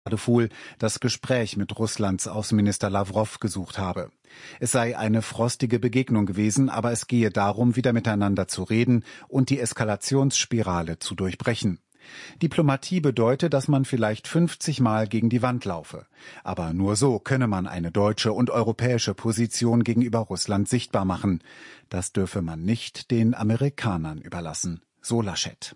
Fuhl das Gespräch mit Russlands Außenminister Lawrow gesucht habe. Es sei eine frostige Begegnung gewesen, aber es gehe darum, wieder miteinander zu reden und die Eskalationsspirale zu durchbrechen. Diplomatie bedeutet, dass man vielleicht 50 Mal gegen die Wand laufe. Aber nur so könne man eine deutsche und europäische Position gegenüber Russland sichtbar machen. Das dürfe man nicht den Amerikanern überlassen, so Laschet.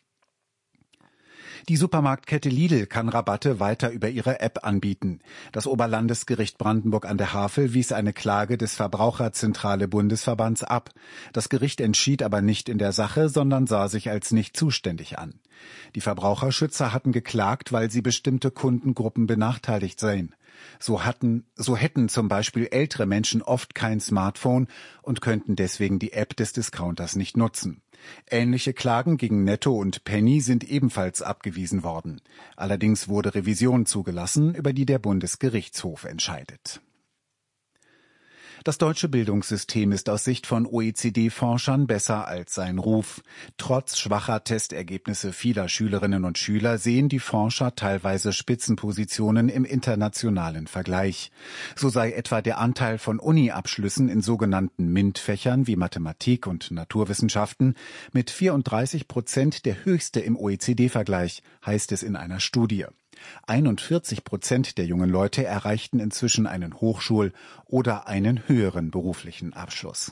Die Supermarktkette Lidl kann Rabatte weiter über ihre App anbieten. Das Oberlandesgericht Brandenburg an der Havel wies eine Klage des Verbraucherzentrale Bundesverbands ab. Das Gericht entschied aber nicht in der Sache, sondern sah sich als nicht zuständig an. Die Verbraucherschützer hatten geklagt, weil sie bestimmte Kundengruppen benachteiligt seien. So hätten zum Beispiel ältere Menschen oft kein Smartphone und könnten deswegen die App des Discounters nicht nutzen. Ähnliche Klagen gegen Netto und Penny sind ebenfalls abgewiesen worden. Allerdings wurde Revision zugelassen, über die der Bundesgerichtshof entscheidet. Das deutsche Bildungssystem ist aus Sicht von OECD-Forschern besser als sein Ruf. Trotz schwacher Testergebnisse vieler Schülerinnen und Schüler sehen die Forscher teilweise Spitzenpositionen im internationalen Vergleich. So sei etwa der Anteil von Uni-Abschlüssen in sogenannten MINT-Fächern wie Mathematik und Naturwissenschaften mit 34% der höchste im OECD-Vergleich, heißt es in einer Studie. 41% der jungen Leute erreichten inzwischen einen Hochschul- oder einen höheren beruflichen Abschluss.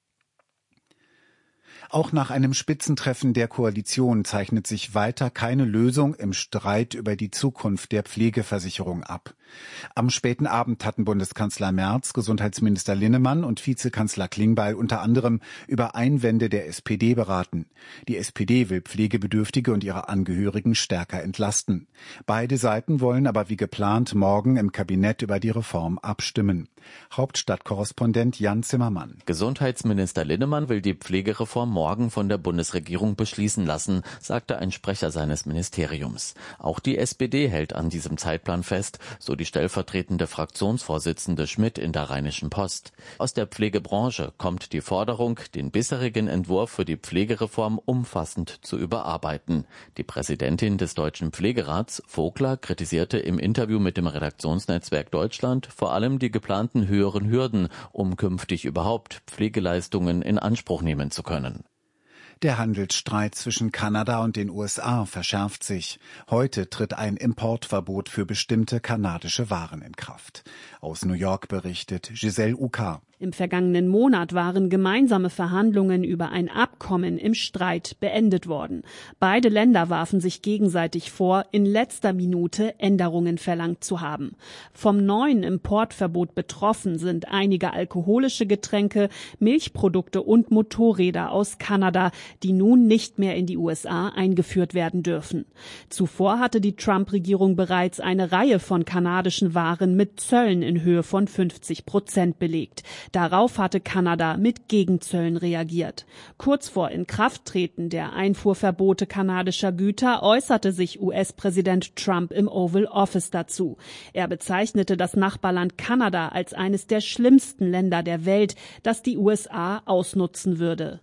Auch nach einem Spitzentreffen der Koalition zeichnet sich weiter keine Lösung im Streit über die Zukunft der Pflegeversicherung ab. Am späten Abend hatten Bundeskanzler Merz, Gesundheitsminister Linnemann und Vizekanzler Klingbeil unter anderem über Einwände der SPD beraten. Die SPD will Pflegebedürftige und ihre Angehörigen stärker entlasten. Beide Seiten wollen aber wie geplant morgen im Kabinett über die Reform abstimmen. Hauptstadtkorrespondent Jan Zimmermann. Gesundheitsminister Linnemann will die Pflegereform morgen von der Bundesregierung beschließen lassen, sagte ein Sprecher seines Ministeriums. Auch die SPD hält an diesem Zeitplan fest, so die stellvertretende Fraktionsvorsitzende Schmidt in der Rheinischen Post. Aus der Pflegebranche kommt die Forderung, den bisherigen Entwurf für die Pflegereform umfassend zu überarbeiten. Die Präsidentin des Deutschen Pflegerats, Vogler, kritisierte im Interview mit dem Redaktionsnetzwerk Deutschland vor allem die geplanten höheren Hürden, um künftig überhaupt Pflegeleistungen in Anspruch nehmen zu können. Der Handelsstreit zwischen Kanada und den USA verschärft sich. Heute tritt ein Importverbot für bestimmte kanadische Waren in Kraft. Aus New York berichtet Giselle Uka. Im vergangenen Monat waren gemeinsame Verhandlungen über ein Abkommen im Streit beendet worden. Beide Länder warfen sich gegenseitig vor, in letzter Minute Änderungen verlangt zu haben. Vom neuen Importverbot betroffen sind einige alkoholische Getränke, Milchprodukte und Motorräder aus Kanada, die nun nicht mehr in die USA eingeführt werden dürfen. Zuvor hatte die Trump-Regierung bereits eine Reihe von kanadischen Waren mit Zöllen in Höhe von 50% belegt. Darauf hatte Kanada mit Gegenzöllen reagiert. Kurz vor Inkrafttreten der Einfuhrverbote kanadischer Güter äußerte sich US-Präsident Trump im Oval Office dazu. Er bezeichnete das Nachbarland Kanada als eines der schlimmsten Länder der Welt, das die USA ausnutzen würde.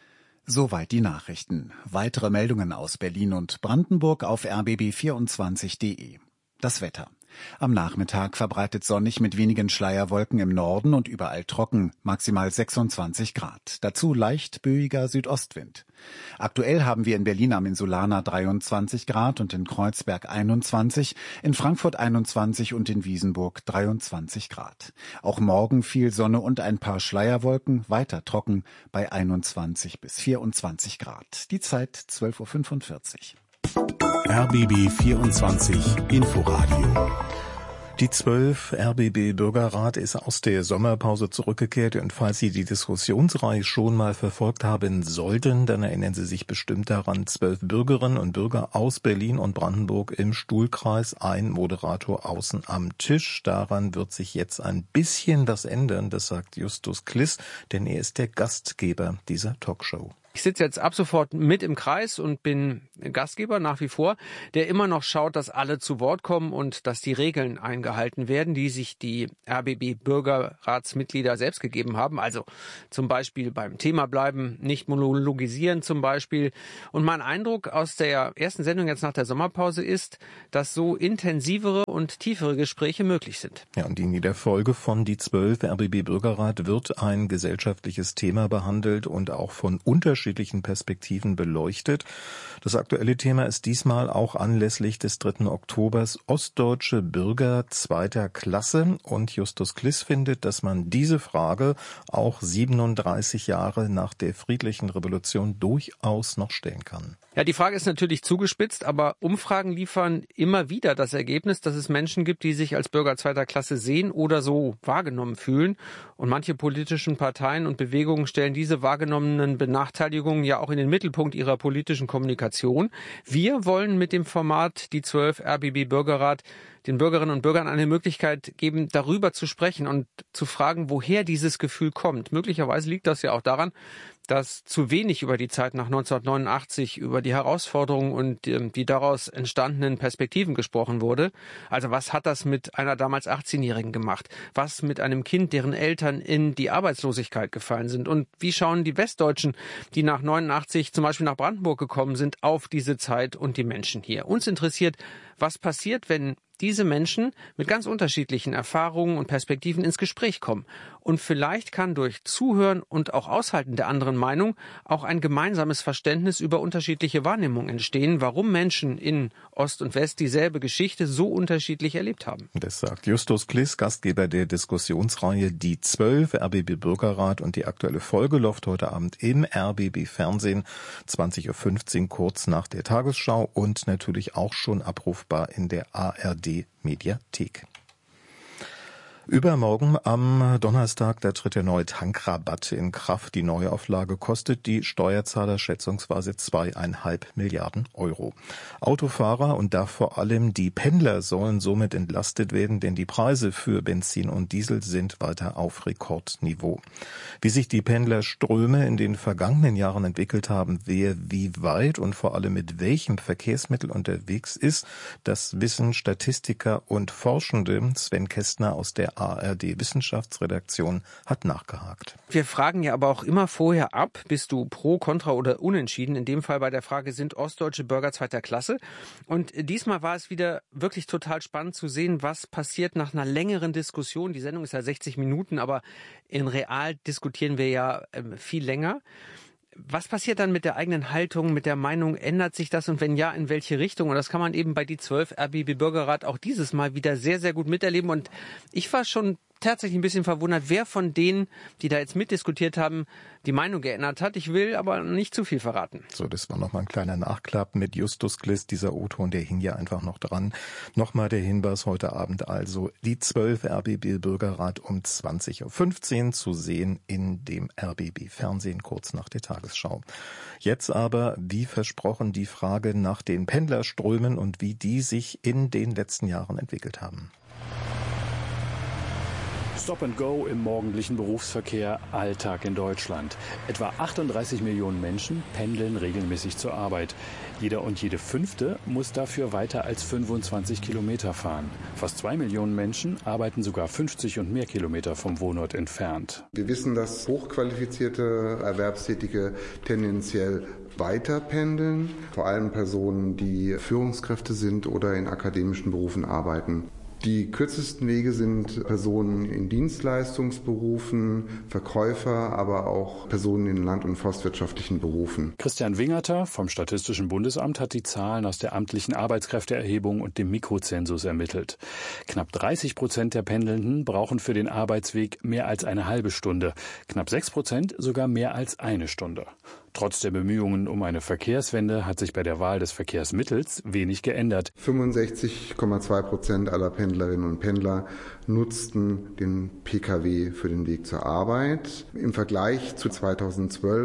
Soweit die Nachrichten. Weitere Meldungen aus Berlin und Brandenburg auf rbb24.de. Das Wetter. Am Nachmittag verbreitet sonnig mit wenigen Schleierwolken im Norden und überall trocken, maximal 26 Grad. Dazu leicht böiger Südostwind. Aktuell haben wir in Berlin am Insulaner 23 Grad und in Kreuzberg 21, in Frankfurt 21 und in Wiesenburg 23 Grad. Auch morgen viel Sonne und ein paar Schleierwolken, weiter trocken bei 21 bis 24 Grad. Die Zeit 12:45 Uhr. RBB 24 Inforadio. Die 12 RBB Bürgerrat ist aus der Sommerpause zurückgekehrt und falls Sie die Diskussionsreihe schon mal verfolgt haben sollten, dann erinnern Sie sich bestimmt daran, 12 Bürgerinnen und Bürger aus Berlin und Brandenburg im Stuhlkreis, ein Moderator außen am Tisch. Daran wird sich jetzt ein bisschen was ändern, das sagt Justus Kliss, denn er ist der Gastgeber dieser Talkshow. Ich sitze jetzt ab sofort mit im Kreis und bin Gastgeber nach wie vor, der immer noch schaut, dass alle zu Wort kommen und dass die Regeln eingehalten werden, die sich die RBB-Bürgerratsmitglieder selbst gegeben haben. Also zum Beispiel beim Thema bleiben, nicht monologisieren zum Beispiel. Und mein Eindruck aus der ersten Sendung jetzt nach der Sommerpause ist, dass so intensivere und tiefere Gespräche möglich sind. Ja, und in jeder Folge von Die 12 RBB-Bürgerrat wird ein gesellschaftliches Thema behandelt und auch von unterschiedlichen Perspektiven beleuchtet. Das aktuelle Thema ist diesmal auch anlässlich des 3. Oktobers ostdeutsche Bürger zweiter Klasse. Und Justus Kliss findet, dass man diese Frage auch 37 Jahre nach der friedlichen Revolution durchaus noch stellen kann. Ja, die Frage ist natürlich zugespitzt, aber Umfragen liefern immer wieder das Ergebnis, dass es Menschen gibt, die sich als Bürger zweiter Klasse sehen oder so wahrgenommen fühlen. Und manche politischen Parteien und Bewegungen stellen diese wahrgenommenen Benachteiligungen ja auch in den Mittelpunkt ihrer politischen Kommunikation. Wir wollen mit dem Format Die 12 RBB Bürgerrat den Bürgerinnen und Bürgern eine Möglichkeit geben, darüber zu sprechen und zu fragen, woher dieses Gefühl kommt. Möglicherweise liegt das ja auch daran, dass zu wenig über die Zeit nach 1989, über die Herausforderungen und die daraus entstandenen Perspektiven gesprochen wurde. Also was hat das mit einer damals 18-Jährigen gemacht? Was mit einem Kind, deren Eltern in die Arbeitslosigkeit gefallen sind? Und wie schauen die Westdeutschen, die nach 89 zum Beispiel nach Brandenburg gekommen sind, auf diese Zeit und die Menschen hier? Uns interessiert, was passiert, wenn diese Menschen mit ganz unterschiedlichen Erfahrungen und Perspektiven ins Gespräch kommen. Und vielleicht kann durch Zuhören und auch Aushalten der anderen Meinung auch ein gemeinsames Verständnis über unterschiedliche Wahrnehmungen entstehen, warum Menschen in Ost und West dieselbe Geschichte so unterschiedlich erlebt haben. Das sagt Justus Kliss, Gastgeber der Diskussionsreihe Die 12 RBB Bürgerrat, und die aktuelle Folge läuft heute Abend im RBB Fernsehen 20.15 Uhr kurz nach der Tagesschau und natürlich auch schon abrufbar in der ARD Mediathek. Übermorgen am Donnerstag, da tritt der neue Tankrabatt in Kraft. Die Neuauflage kostet die Steuerzahler schätzungsweise 2,5 Milliarden Euro. Autofahrer und da vor allem die Pendler sollen somit entlastet werden, denn die Preise für Benzin und Diesel sind weiter auf Rekordniveau. Wie sich die Pendlerströme in den vergangenen Jahren entwickelt haben, wer wie weit und vor allem mit welchem Verkehrsmittel unterwegs ist, das wissen Statistiker und Forschende. Sven Kästner aus der ARD-Wissenschaftsredaktion hat nachgehakt. Wir fragen ja aber auch immer vorher ab, bist du pro, kontra oder unentschieden? In dem Fall bei der Frage, sind ostdeutsche Bürger zweiter Klasse? Und diesmal war es wieder wirklich total spannend zu sehen, was passiert nach einer längeren Diskussion. Die Sendung ist ja 60 Minuten, aber in real diskutieren wir ja viel länger. Was passiert dann mit der eigenen Haltung, mit der Meinung? Ändert sich das und wenn ja, in welche Richtung? Und das kann man eben bei Die 12 RBB Bürgerrat auch dieses Mal wieder sehr, sehr gut miterleben. Und ich war schon tatsächlich ein bisschen verwundert, wer von denen, die da jetzt mitdiskutiert haben, die Meinung geändert hat. Ich will aber nicht zu viel verraten. So, das war nochmal ein kleiner Nachklapp mit Justus Kliss. Dieser O-Ton, der hing ja einfach noch dran. Nochmal der Hinweis heute Abend also, Die 12 RBB Bürgerrat um 20.15 Uhr zu sehen in dem RBB Fernsehen kurz nach der Tagesschau. Jetzt aber, wie versprochen, die Frage nach den Pendlerströmen und wie die sich in den letzten Jahren entwickelt haben. Stop and Go im morgendlichen Berufsverkehr, Alltag in Deutschland. Etwa 38 Millionen Menschen pendeln regelmäßig zur Arbeit. Jeder und jede Fünfte muss dafür weiter als 25 Kilometer fahren. Fast 2 Millionen Menschen arbeiten sogar 50 und mehr Kilometer vom Wohnort entfernt. Wir wissen, dass hochqualifizierte Erwerbstätige tendenziell weiter pendeln, vor allem Personen, die Führungskräfte sind oder in akademischen Berufen arbeiten. Die kürzesten Wege sind Personen in Dienstleistungsberufen, Verkäufer, aber auch Personen in land- und forstwirtschaftlichen Berufen. Christian Wingerter vom Statistischen Bundesamt hat die Zahlen aus der amtlichen Arbeitskräfteerhebung und dem Mikrozensus ermittelt. Knapp 30% der Pendelnden brauchen für den Arbeitsweg mehr als eine halbe Stunde, knapp 6% sogar mehr als eine Stunde. Trotz der Bemühungen um eine Verkehrswende hat sich bei der Wahl des Verkehrsmittels wenig geändert. 65,2% aller Pendlerinnen und Pendler nutzten den Pkw für den Weg zur Arbeit. Im Vergleich zu 2012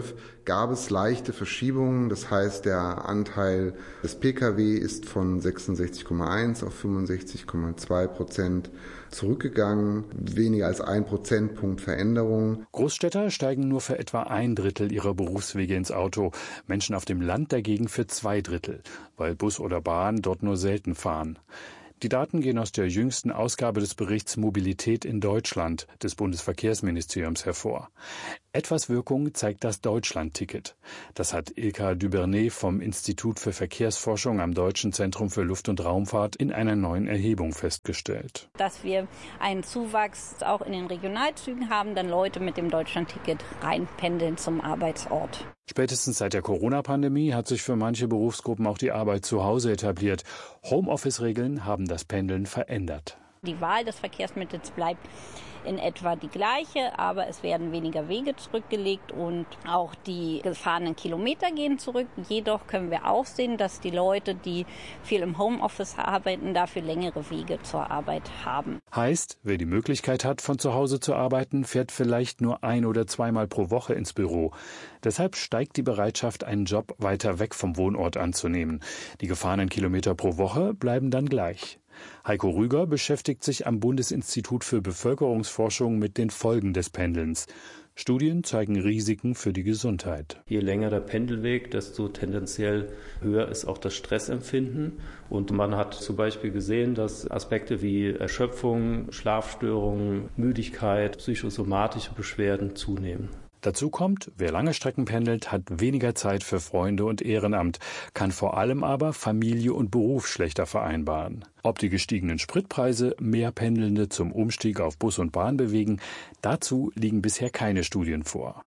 gab es leichte Verschiebungen. Das heißt, der Anteil des Pkw ist von 66,1 auf 65,2% zurückgegangen. Weniger als 1 Prozentpunkt Veränderung. Großstädter steigen nur für etwa 1/3 ihrer Berufswege ins Auto. Menschen auf dem Land dagegen für 2/3, weil Bus oder Bahn dort nur selten fahren. Die Daten gehen aus der jüngsten Ausgabe des Berichts Mobilität in Deutschland des Bundesverkehrsministeriums hervor. Etwas Wirkung zeigt das Deutschland-Ticket. Das hat Ilka Dubernay vom Institut für Verkehrsforschung am Deutschen Zentrum für Luft- und Raumfahrt in einer neuen Erhebung festgestellt. Dass wir einen Zuwachs auch in den Regionalzügen haben, dann Leute mit dem Deutschland-Ticket reinpendeln zum Arbeitsort. Spätestens seit der Corona-Pandemie hat sich für manche Berufsgruppen auch die Arbeit zu Hause etabliert. Homeoffice-Regeln haben das Pendeln verändert. Die Wahl des Verkehrsmittels bleibt in etwa die gleiche, aber es werden weniger Wege zurückgelegt und auch die gefahrenen Kilometer gehen zurück. Jedoch können wir auch sehen, dass die Leute, die viel im Homeoffice arbeiten, dafür längere Wege zur Arbeit haben. Heißt, wer die Möglichkeit hat, von zu Hause zu arbeiten, fährt vielleicht nur 1- oder 2-mal pro Woche ins Büro. Deshalb steigt die Bereitschaft, einen Job weiter weg vom Wohnort anzunehmen. Die gefahrenen Kilometer pro Woche bleiben dann gleich. Heiko Rüger beschäftigt sich am Bundesinstitut für Bevölkerungsforschung mit den Folgen des Pendelns. Studien zeigen Risiken für die Gesundheit. Je länger der Pendelweg, desto tendenziell höher ist auch das Stressempfinden. Und man hat zum Beispiel gesehen, dass Aspekte wie Erschöpfung, Schlafstörungen, Müdigkeit, psychosomatische Beschwerden zunehmen. Dazu kommt, wer lange Strecken pendelt, hat weniger Zeit für Freunde und Ehrenamt, kann vor allem aber Familie und Beruf schlechter vereinbaren. Ob die gestiegenen Spritpreise mehr Pendelnde zum Umstieg auf Bus und Bahn bewegen, dazu liegen bisher keine Studien vor.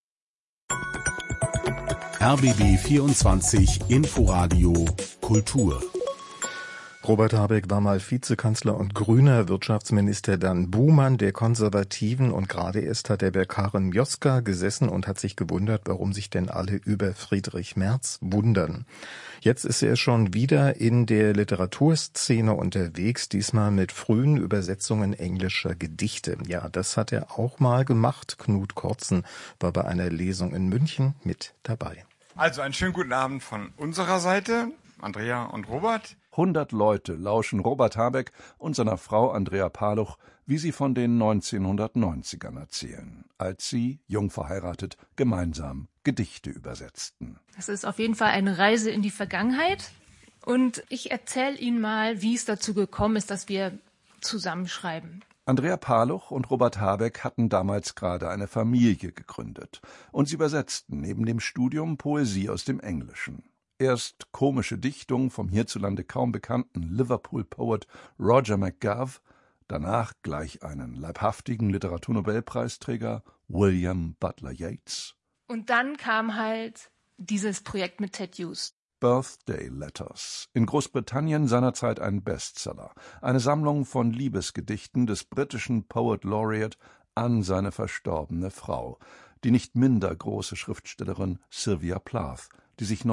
RBB 24 Inforadio Kultur. Robert Habeck war mal Vizekanzler und grüner Wirtschaftsminister, dann Buhmann der Konservativen und gerade erst hat er bei Karin Mioska gesessen und hat sich gewundert, warum sich denn alle über Friedrich Merz wundern. Jetzt ist er schon wieder in der Literaturszene unterwegs, diesmal mit frühen Übersetzungen englischer Gedichte. Ja, das hat er auch mal gemacht. Knut Kortzen war bei einer Lesung in München mit dabei. Also einen schönen guten Abend von unserer Seite, Andrea und Robert. 100 Leute lauschen Robert Habeck und seiner Frau Andrea Paluch, wie sie von den 1990ern erzählen, als sie, jung verheiratet, gemeinsam Gedichte übersetzten. Es ist auf jeden Fall eine Reise in die Vergangenheit und ich erzähle Ihnen mal, wie es dazu gekommen ist, dass wir zusammenschreiben. Andrea Paluch und Robert Habeck hatten damals gerade eine Familie gegründet und sie übersetzten neben dem Studium Poesie aus dem Englischen. Erst komische Dichtung vom hierzulande kaum bekannten Liverpool-Poet Roger McGough, danach gleich einen leibhaftigen Literaturnobelpreisträger William Butler Yeats. Und dann kam halt dieses Projekt mit Ted Hughes. Birthday Letters, in Großbritannien seinerzeit ein Bestseller, eine Sammlung von Liebesgedichten des britischen Poet Laureate an seine verstorbene Frau, die nicht minder große Schriftstellerin Sylvia Plath, die sich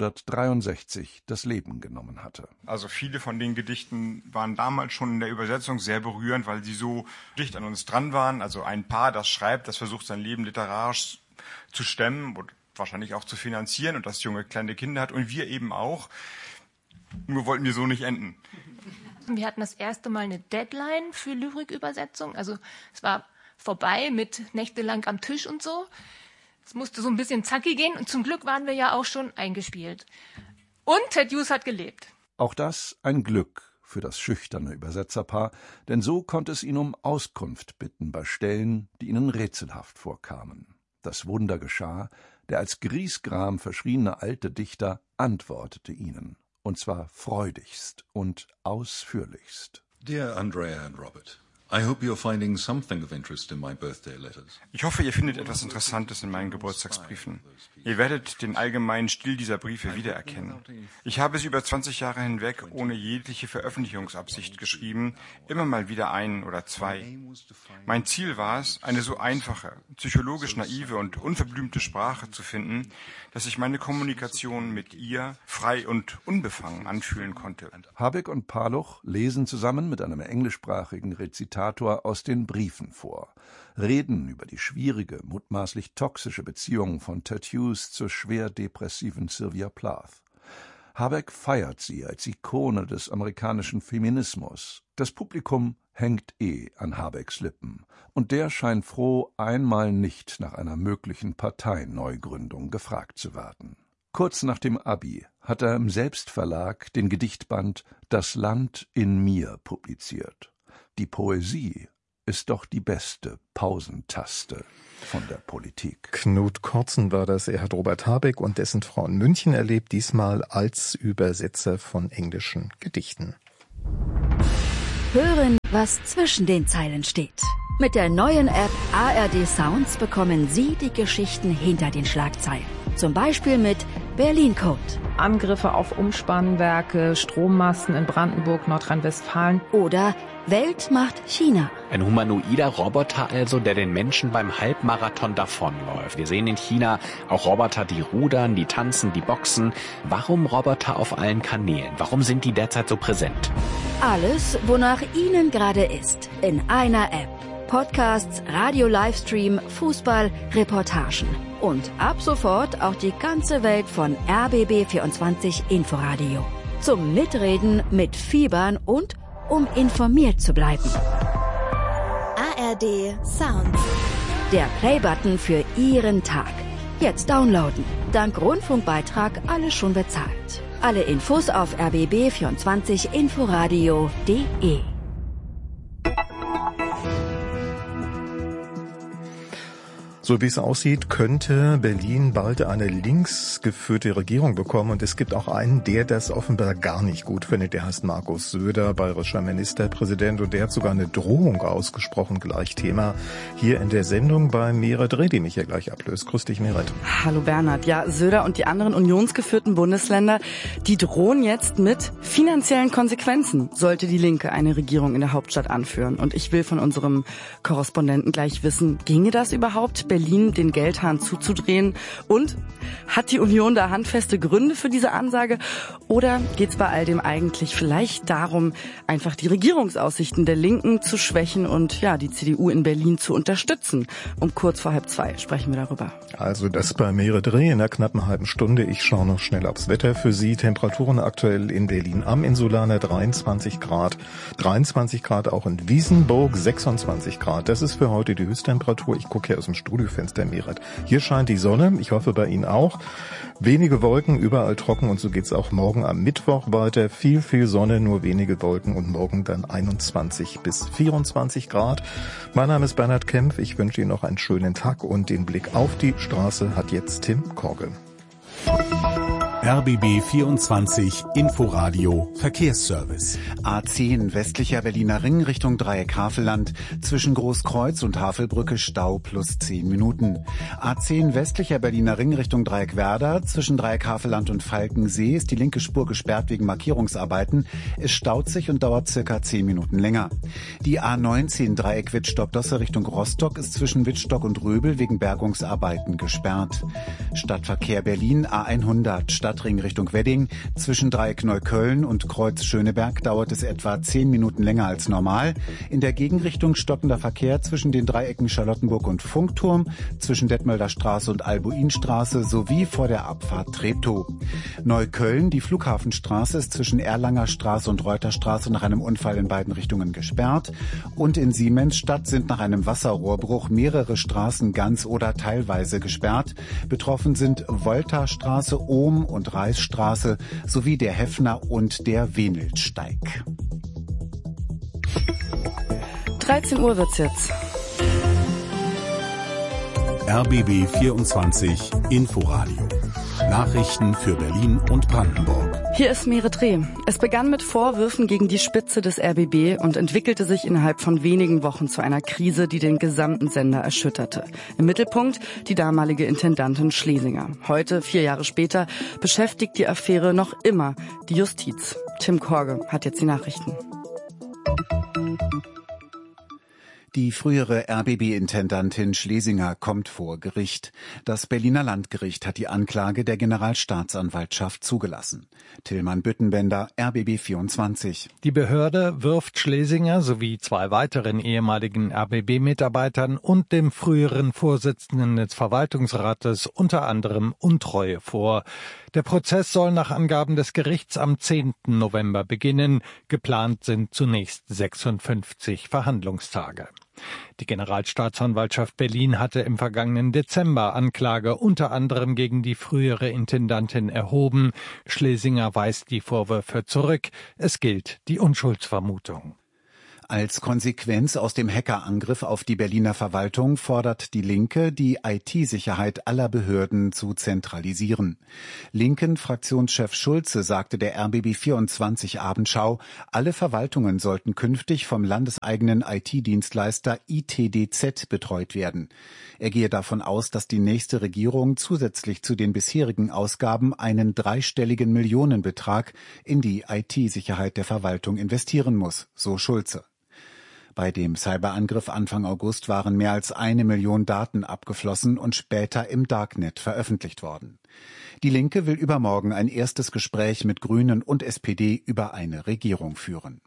1963 das Leben genommen hatte. Also viele von den Gedichten waren damals schon in der Übersetzung sehr berührend, weil sie so dicht an uns dran waren. Also ein Paar, das schreibt, das versucht sein Leben literarisch zu stemmen und wahrscheinlich auch zu finanzieren und das junge kleine Kinder hat und wir eben auch. Nur wollten wir so nicht enden. Wir hatten das erste Mal eine Deadline für Lyrikübersetzung. Also es war vorbei mit nächtelang am Tisch und so. Es musste so ein bisschen zacki gehen und zum Glück waren wir ja auch schon eingespielt. Und Ted Hughes hat gelebt. Auch das ein Glück für das schüchterne Übersetzerpaar, denn so konnte es ihn um Auskunft bitten bei Stellen, die ihnen rätselhaft vorkamen. Das Wunder geschah, der als Griesgram verschriene alte Dichter antwortete ihnen, und zwar freudigst und ausführlichst. Dear Andrea and Robert, I hope you're finding something of interest in my birthday letters. Ich hoffe, ihr findet etwas Interessantes in meinen Geburtstagsbriefen. Ihr werdet den allgemeinen Stil dieser Briefe wiedererkennen. Ich habe sie über 20 Jahre hinweg ohne jegliche Veröffentlichungsabsicht geschrieben, immer mal wieder 1 oder 2. Mein Ziel war es, eine so einfache, psychologisch naive und unverblümte Sprache zu finden, dass ich meine Kommunikation mit ihr frei und unbefangen anfühlen konnte. Habeck und Paluch lesen zusammen mit einem englischsprachigen Rezitat Diktator aus den Briefen vor. Reden über die schwierige, mutmaßlich toxische Beziehung von Ted Hughes zur schwer depressiven Sylvia Plath. Habeck feiert sie als Ikone des amerikanischen Feminismus. Das Publikum hängt an Habecks Lippen. Und der scheint froh, einmal nicht nach einer möglichen Parteineugründung gefragt zu werden. Kurz nach dem Abi hat er im Selbstverlag den Gedichtband »Das Land in mir« publiziert. Die Poesie ist doch die beste Pausentaste von der Politik. Knut Kortzen war das. Er hat Robert Habeck und dessen Frau in München erlebt, diesmal als Übersetzer von englischen Gedichten. Hören, was zwischen den Zeilen steht. Mit der neuen App ARD Sounds bekommen Sie die Geschichten hinter den Schlagzeilen. Zum Beispiel mit Berlin Code. Angriffe auf Umspannwerke, Strommasten in Brandenburg, Nordrhein-Westfalen. Oder Welt macht China. Ein humanoider Roboter also, der den Menschen beim Halbmarathon davonläuft. Wir sehen in China auch Roboter, die rudern, die tanzen, die boxen. Warum Roboter auf allen Kanälen? Warum sind die derzeit so präsent? Alles, wonach Ihnen gerade ist, in einer App. Podcasts, Radio-Livestream, Fußball, Reportagen. Und ab sofort auch die ganze Welt von RBB24 Inforadio. Zum Mitreden, Mitfiebern und um informiert zu bleiben. ARD Sounds. Der Playbutton für Ihren Tag. Jetzt downloaden. Dank Rundfunkbeitrag alles schon bezahlt. Alle Infos auf rbb24inforadio.de. So wie es aussieht, könnte Berlin bald eine links geführte Regierung bekommen. Und es gibt auch einen, der das offenbar gar nicht gut findet. Der heißt Markus Söder, bayerischer Ministerpräsident. Und der hat sogar eine Drohung ausgesprochen, gleich Thema hier in der Sendung bei Meret Reh, die mich hier gleich ablöst. Grüß dich, Meret. Hallo Bernhard. Ja, Söder und die anderen unionsgeführten Bundesländer, die drohen jetzt mit finanziellen Konsequenzen, sollte die Linke eine Regierung in der Hauptstadt anführen. Und ich will von unserem Korrespondenten gleich wissen, ginge das überhaupt, Berlin den Geldhahn zuzudrehen? Und hat die Union da handfeste Gründe für diese Ansage? Oder geht es bei all dem eigentlich vielleicht darum, einfach die Regierungsaussichten der Linken zu schwächen und ja, die CDU in Berlin zu unterstützen? Um kurz vor 1:30 sprechen wir darüber. Also das bei Meret Reh in einer knappen halben Stunde. Ich schaue noch schnell aufs Wetter für Sie. Temperaturen aktuell in Berlin am Insulaner 23 Grad. 23 Grad auch in Wiesenburg, 26 Grad. Das ist für heute die Höchsttemperatur. Ich gucke hier aus dem Studiofenster, Meret. Hier scheint die Sonne. Ich hoffe bei Ihnen auch. Wenige Wolken, überall trocken und so geht's auch morgen am Mittwoch weiter. Viel Sonne, nur wenige Wolken und morgen dann 21 bis 24 Grad. Mein Name ist Bernhard Kempf. Ich wünsche Ihnen noch einen schönen Tag und den Blick auf die Straße hat jetzt Tim Korge. RBB 24 Inforadio Verkehrsservice. A10 westlicher Berliner Ring Richtung Dreieck Havelland. Zwischen Großkreuz und Havelbrücke Stau plus 10 Minuten. A10 westlicher Berliner Ring Richtung Dreieck Werder. Zwischen Dreieck Havelland und Falkensee ist die linke Spur gesperrt wegen Markierungsarbeiten. Es staut sich und dauert circa 10 Minuten länger. Die A19 Dreieck Wittstock-Dosse Richtung Rostock ist zwischen Wittstock und Röbel wegen Bergungsarbeiten gesperrt. Stadtverkehr Berlin A100 Stadtring Richtung Wedding. Zwischen Dreieck Neukölln und Kreuz Schöneberg dauert es etwa 10 Minuten länger als normal. In der Gegenrichtung stockender Verkehr zwischen den Dreiecken Charlottenburg und Funkturm, zwischen Detmolder Straße und Albuinstraße sowie vor der Abfahrt Treptow. Neukölln, die Flughafenstraße, ist zwischen Erlanger Straße und Reuterstraße nach einem Unfall in beiden Richtungen gesperrt. Und in Siemensstadt sind nach einem Wasserrohrbruch mehrere Straßen ganz oder teilweise gesperrt. Betroffen sind Voltastraße, Ohm und Reisstraße sowie der Heffner und der Wenelsteig. 13 Uhr wird's jetzt. RBB 24 Inforadio. Nachrichten für Berlin und Brandenburg. Hier ist Meret Reh. Es begann mit Vorwürfen gegen die Spitze des RBB und entwickelte sich innerhalb von wenigen Wochen zu einer Krise, die den gesamten Sender erschütterte. Im Mittelpunkt die damalige Intendantin Schlesinger. Heute, 4 Jahre später, beschäftigt die Affäre noch immer die Justiz. Tim Korge hat jetzt die Nachrichten. Die frühere RBB-Intendantin Schlesinger kommt vor Gericht. Das Berliner Landgericht hat die Anklage der Generalstaatsanwaltschaft zugelassen. Tillmann Büttenbender, RBB 24. Die Behörde wirft Schlesinger sowie 2 weiteren ehemaligen RBB-Mitarbeitern und dem früheren Vorsitzenden des Verwaltungsrates unter anderem Untreue vor. Der Prozess soll nach Angaben des Gerichts am 10. November beginnen. Geplant sind zunächst 56 Verhandlungstage. Die Generalstaatsanwaltschaft Berlin hatte im vergangenen Dezember Anklage unter anderem gegen die frühere Intendantin erhoben. Schlesinger weist die Vorwürfe zurück. Es gilt die Unschuldsvermutung. Als Konsequenz aus dem Hackerangriff auf die Berliner Verwaltung fordert die Linke, die IT-Sicherheit aller Behörden zu zentralisieren. Linken-Fraktionschef Schulze sagte der RBB 24 Abendschau, alle Verwaltungen sollten künftig vom landeseigenen IT-Dienstleister ITDZ betreut werden. Er gehe davon aus, dass die nächste Regierung zusätzlich zu den bisherigen Ausgaben einen 3-stelligen Millionenbetrag in die IT-Sicherheit der Verwaltung investieren muss, so Schulze. Bei dem Cyberangriff Anfang August waren mehr als 1 Million Daten abgeflossen und später im Darknet veröffentlicht worden. Die Linke will übermorgen ein erstes Gespräch mit Grünen und SPD über eine Regierung führen.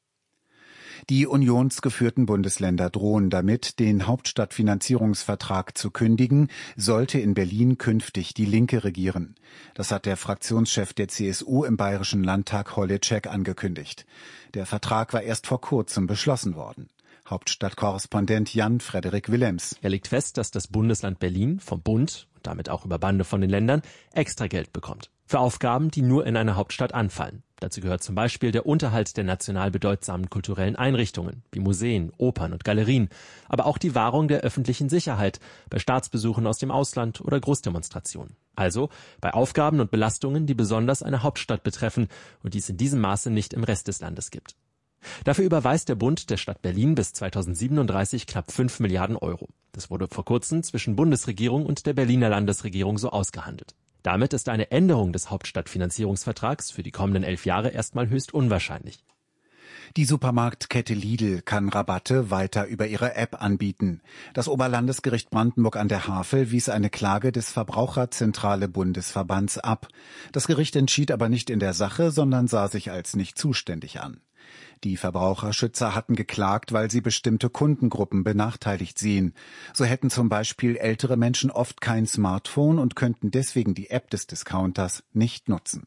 Die unionsgeführten Bundesländer drohen damit, den Hauptstadtfinanzierungsvertrag zu kündigen, sollte in Berlin künftig die Linke regieren. Das hat der Fraktionschef der CSU im Bayerischen Landtag Holitschek angekündigt. Der Vertrag war erst vor kurzem beschlossen worden. Hauptstadtkorrespondent Jan-Frederik Willems. Er legt fest, dass das Bundesland Berlin vom Bund und damit auch über Bande von den Ländern extra Geld bekommt. Für Aufgaben, die nur in einer Hauptstadt anfallen. Dazu gehört zum Beispiel der Unterhalt der national bedeutsamen kulturellen Einrichtungen, wie Museen, Opern und Galerien, aber auch die Wahrung der öffentlichen Sicherheit bei Staatsbesuchen aus dem Ausland oder Großdemonstrationen. Also bei Aufgaben und Belastungen, die besonders eine Hauptstadt betreffen und die es in diesem Maße nicht im Rest des Landes gibt. Dafür überweist der Bund der Stadt Berlin bis 2037 knapp 5 Milliarden Euro. Das wurde vor kurzem zwischen Bundesregierung und der Berliner Landesregierung so ausgehandelt. Damit ist eine Änderung des Hauptstadtfinanzierungsvertrags für die kommenden 11 Jahre erstmal höchst unwahrscheinlich. Die Supermarktkette Lidl kann Rabatte weiter über ihre App anbieten. Das Oberlandesgericht Brandenburg an der Havel wies eine Klage des Verbraucherzentrale Bundesverbands ab. Das Gericht entschied aber nicht in der Sache, sondern sah sich als nicht zuständig an. Die Verbraucherschützer hatten geklagt, weil sie bestimmte Kundengruppen benachteiligt sehen. So hätten zum Beispiel ältere Menschen oft kein Smartphone und könnten deswegen die App des Discounters nicht nutzen.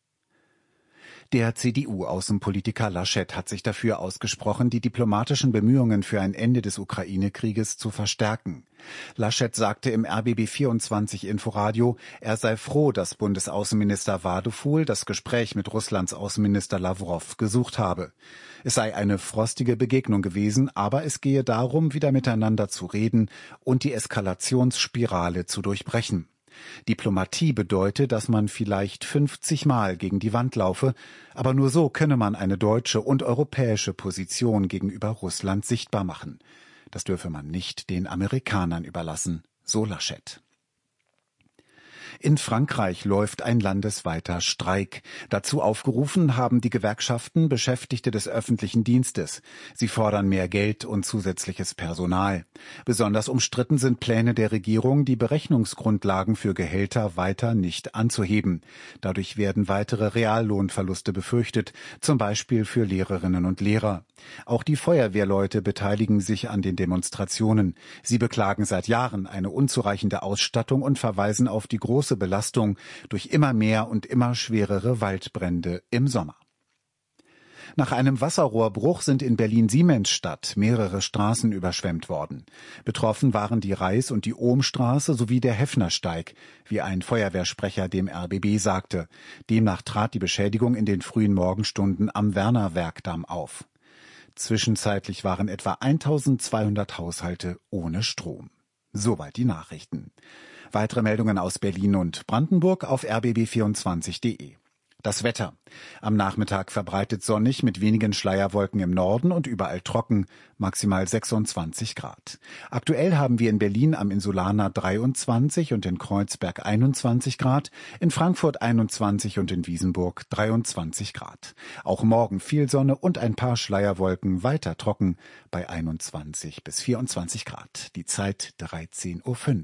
Der CDU-Außenpolitiker Laschet hat sich dafür ausgesprochen, die diplomatischen Bemühungen für ein Ende des Ukraine-Krieges zu verstärken. Laschet sagte im RBB 24 Inforadio, er sei froh, dass Bundesaußenminister Wadefuhl das Gespräch mit Russlands Außenminister Lawrow gesucht habe. Es sei eine frostige Begegnung gewesen, aber es gehe darum, wieder miteinander zu reden und die Eskalationsspirale zu durchbrechen. Diplomatie bedeute, dass man vielleicht 50 Mal gegen die Wand laufe, aber nur so könne man eine deutsche und europäische Position gegenüber Russland sichtbar machen. Das dürfe man nicht den Amerikanern überlassen, so Laschet. In Frankreich läuft ein landesweiter Streik. Dazu aufgerufen haben die Gewerkschaften Beschäftigte des öffentlichen Dienstes. Sie fordern mehr Geld und zusätzliches Personal. Besonders umstritten sind Pläne der Regierung, die Berechnungsgrundlagen für Gehälter weiter nicht anzuheben. Dadurch werden weitere Reallohnverluste befürchtet, zum Beispiel für Lehrerinnen und Lehrer. Auch die Feuerwehrleute beteiligen sich an den Demonstrationen. Sie beklagen seit Jahren eine unzureichende Ausstattung und verweisen auf die große Belastung durch immer mehr und immer schwerere Waldbrände im Sommer. Nach einem Wasserrohrbruch sind in Berlin-Siemensstadt mehrere Straßen überschwemmt worden. Betroffen waren die Reis- und die Ohmstraße sowie der Heffnersteig, wie ein Feuerwehrsprecher dem RBB sagte. Demnach trat die Beschädigung in den frühen Morgenstunden am Werner-Werkdamm auf. Zwischenzeitlich waren etwa 1200 Haushalte ohne Strom. Soweit die Nachrichten. Weitere Meldungen aus Berlin und Brandenburg auf rbb24.de. Das Wetter. Am Nachmittag verbreitet sonnig mit wenigen Schleierwolken im Norden und überall trocken, maximal 26 Grad. Aktuell haben wir in Berlin am Insulaner 23 und in Kreuzberg 21 Grad, in Frankfurt 21 und in Wiesenburg 23 Grad. Auch morgen viel Sonne und ein paar Schleierwolken, weiter trocken bei 21 bis 24 Grad. Die Zeit 13:05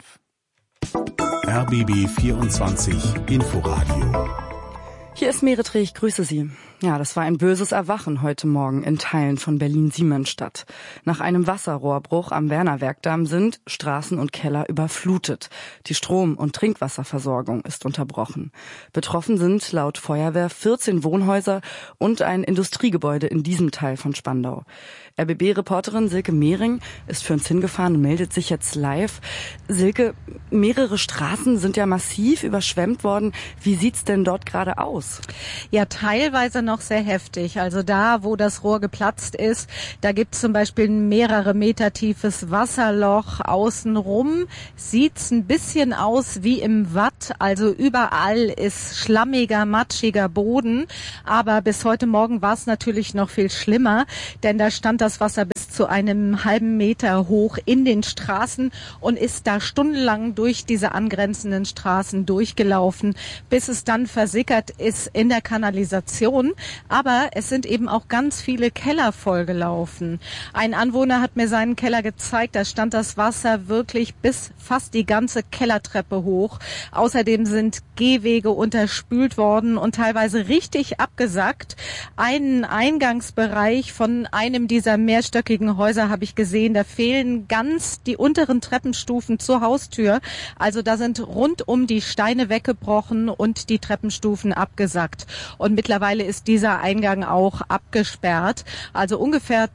Uhr. RBB 24 Inforadio. Hier ist Meretre, ich grüße Sie. Ja, das war ein böses Erwachen heute Morgen in Teilen von Berlin-Siemensstadt. Nach einem Wasserrohrbruch am Wernerwerkdamm sind Straßen und Keller überflutet. Die Strom- und Trinkwasserversorgung ist unterbrochen. Betroffen sind laut Feuerwehr 14 Wohnhäuser und ein Industriegebäude in diesem Teil von Spandau. RBB-Reporterin Silke Mehring ist für uns hingefahren und meldet sich jetzt live. Silke, mehrere Straßen sind ja massiv überschwemmt worden. Wie sieht's denn dort gerade aus? Ja, teilweise noch sehr heftig. Also da, wo das Rohr geplatzt ist, da gibt's zum Beispiel ein mehrere Meter tiefes Wasserloch außenrum. Sieht's ein bisschen aus wie im Watt. Also überall ist schlammiger, matschiger Boden. Aber bis heute Morgen war es natürlich noch viel schlimmer, denn da stand das Wasser bis zu einem halben Meter hoch in den Straßen und ist da stundenlang durch diese angrenzenden Straßen durchgelaufen, bis es dann versickert ist in der Kanalisation. Aber es sind eben auch ganz viele Keller vollgelaufen. Ein Anwohner hat mir seinen Keller gezeigt, da stand das Wasser wirklich bis fast die ganze Kellertreppe hoch. Außerdem sind Gehwege unterspült worden und teilweise richtig abgesackt. Einen Eingangsbereich von einem dieser mehrstöckigen Häuser habe ich gesehen, da fehlen ganz die unteren Treppenstufen zur Haustür. Also da sind rundum die Steine weggebrochen und die Treppenstufen abgesackt. Und mittlerweile ist dieser Eingang auch abgesperrt. Also ungefähr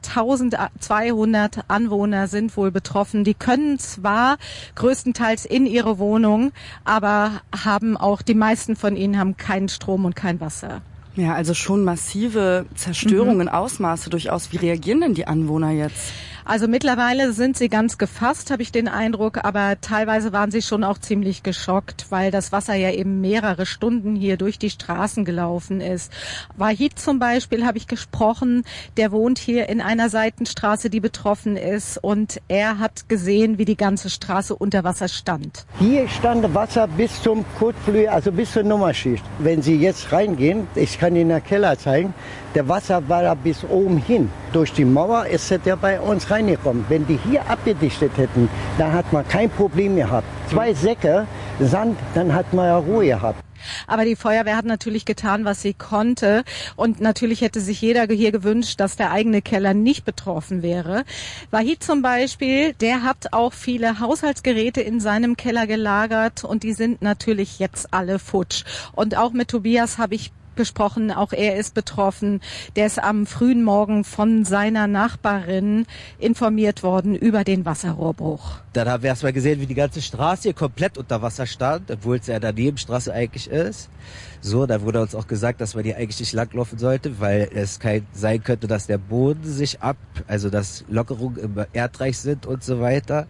1200 Anwohner sind wohl betroffen. Die können zwar größtenteils in ihre Wohnung, aber die meisten von ihnen haben keinen Strom und kein Wasser. Ja, also schon massive Zerstörungen, Ausmaße durchaus. Wie reagieren denn die Anwohner jetzt? Also mittlerweile sind sie ganz gefasst, habe ich den Eindruck, aber teilweise waren sie schon auch ziemlich geschockt, weil das Wasser ja eben mehrere Stunden hier durch die Straßen gelaufen ist. Wahid zum Beispiel habe ich gesprochen, der wohnt hier in einer Seitenstraße, die betroffen ist, und er hat gesehen, wie die ganze Straße unter Wasser stand. Hier stand Wasser bis zum Kotflügel, also bis zur Nummerschicht. Wenn Sie jetzt reingehen, ich kann Ihnen den Keller zeigen, der Wasser war da bis oben hin. Durch die Mauer ist er bei uns reingekommen. Wenn die hier abgedichtet hätten, dann hat man kein Problem gehabt. 2 Säcke Sand, dann hat man ja Ruhe gehabt. Aber die Feuerwehr hat natürlich getan, was sie konnte. Und natürlich hätte sich jeder hier gewünscht, dass der eigene Keller nicht betroffen wäre. Wahid zum Beispiel, der hat auch viele Haushaltsgeräte in seinem Keller gelagert. Und die sind natürlich jetzt alle futsch. Und auch mit Tobias habe ich gesprochen, auch er ist betroffen. Der ist am frühen Morgen von seiner Nachbarin informiert worden über den Wasserrohrbruch. Dann haben wir erstmal gesehen, wie die ganze Straße hier komplett unter Wasser stand, obwohl es ja eine Nebenstraße eigentlich ist. So, da wurde uns auch gesagt, dass man hier eigentlich nicht langlaufen sollte, weil es sein könnte, dass der Boden sich also dass Lockerungen im Erdreich sind und so weiter.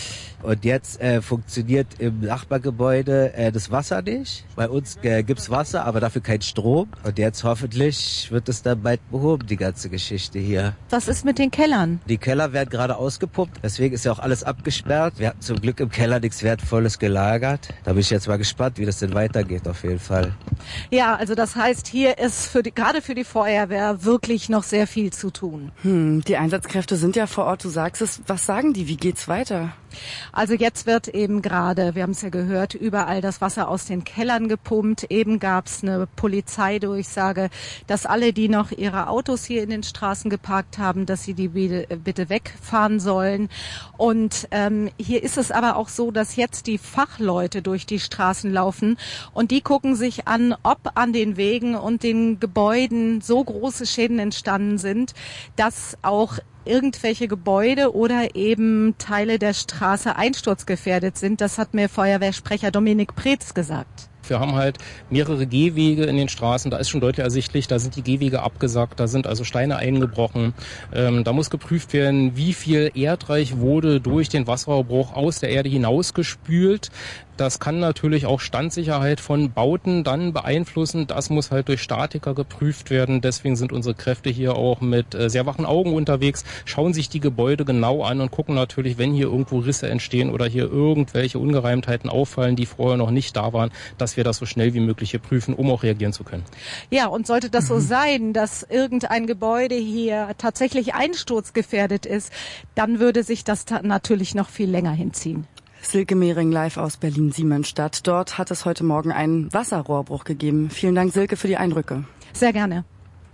Und jetzt funktioniert im Nachbargebäude das Wasser nicht. Bei uns gibt's Wasser, aber dafür kein Strom. Und jetzt hoffentlich wird es dann bald behoben, die ganze Geschichte hier. Was ist mit den Kellern? Die Keller werden gerade ausgepumpt. Deswegen ist ja auch alles abgesperrt. Wir hatten zum Glück im Keller nichts Wertvolles gelagert. Da bin ich jetzt mal gespannt, wie das denn weitergeht auf jeden Fall. Ja, also das heißt, hier ist gerade für die Feuerwehr wirklich noch sehr viel zu tun. Die Einsatzkräfte sind ja vor Ort, du sagst es. Was sagen die? Wie geht's weiter? Also jetzt wird eben gerade, wir haben es ja gehört, überall das Wasser aus den Kellern gepumpt. Eben gab es eine Polizeidurchsage, dass alle, die noch ihre Autos hier in den Straßen geparkt haben, dass sie die bitte wegfahren sollen. Und hier ist es aber auch so, dass jetzt die Fachleute durch die Straßen laufen und die gucken sich an, ob an den Wegen und den Gebäuden so große Schäden entstanden sind, dass auch irgendwelche Gebäude oder eben Teile der Straße einsturzgefährdet sind. Das hat mir Feuerwehrsprecher Dominik Preetz gesagt. Wir haben halt mehrere Gehwege in den Straßen, da ist schon deutlich ersichtlich, da sind die Gehwege abgesackt, da sind also Steine eingebrochen. Da muss geprüft werden, wie viel Erdreich wurde durch den Wasserrohrbruch aus der Erde hinausgespült. Das kann natürlich auch Standsicherheit von Bauten dann beeinflussen. Das muss halt durch Statiker geprüft werden. Deswegen sind unsere Kräfte hier auch mit sehr wachen Augen unterwegs, schauen sich die Gebäude genau an und gucken natürlich, wenn hier irgendwo Risse entstehen oder hier irgendwelche Ungereimtheiten auffallen, die vorher noch nicht da waren, dass wir das so schnell wie möglich hier prüfen, um auch reagieren zu können. Ja, und sollte das so sein, dass irgendein Gebäude hier tatsächlich einsturzgefährdet ist, dann würde sich das natürlich noch viel länger hinziehen. Silke Mehring live aus Berlin-Siemensstadt. Dort hat es heute Morgen einen Wasserrohrbruch gegeben. Vielen Dank, Silke, für die Eindrücke. Sehr gerne.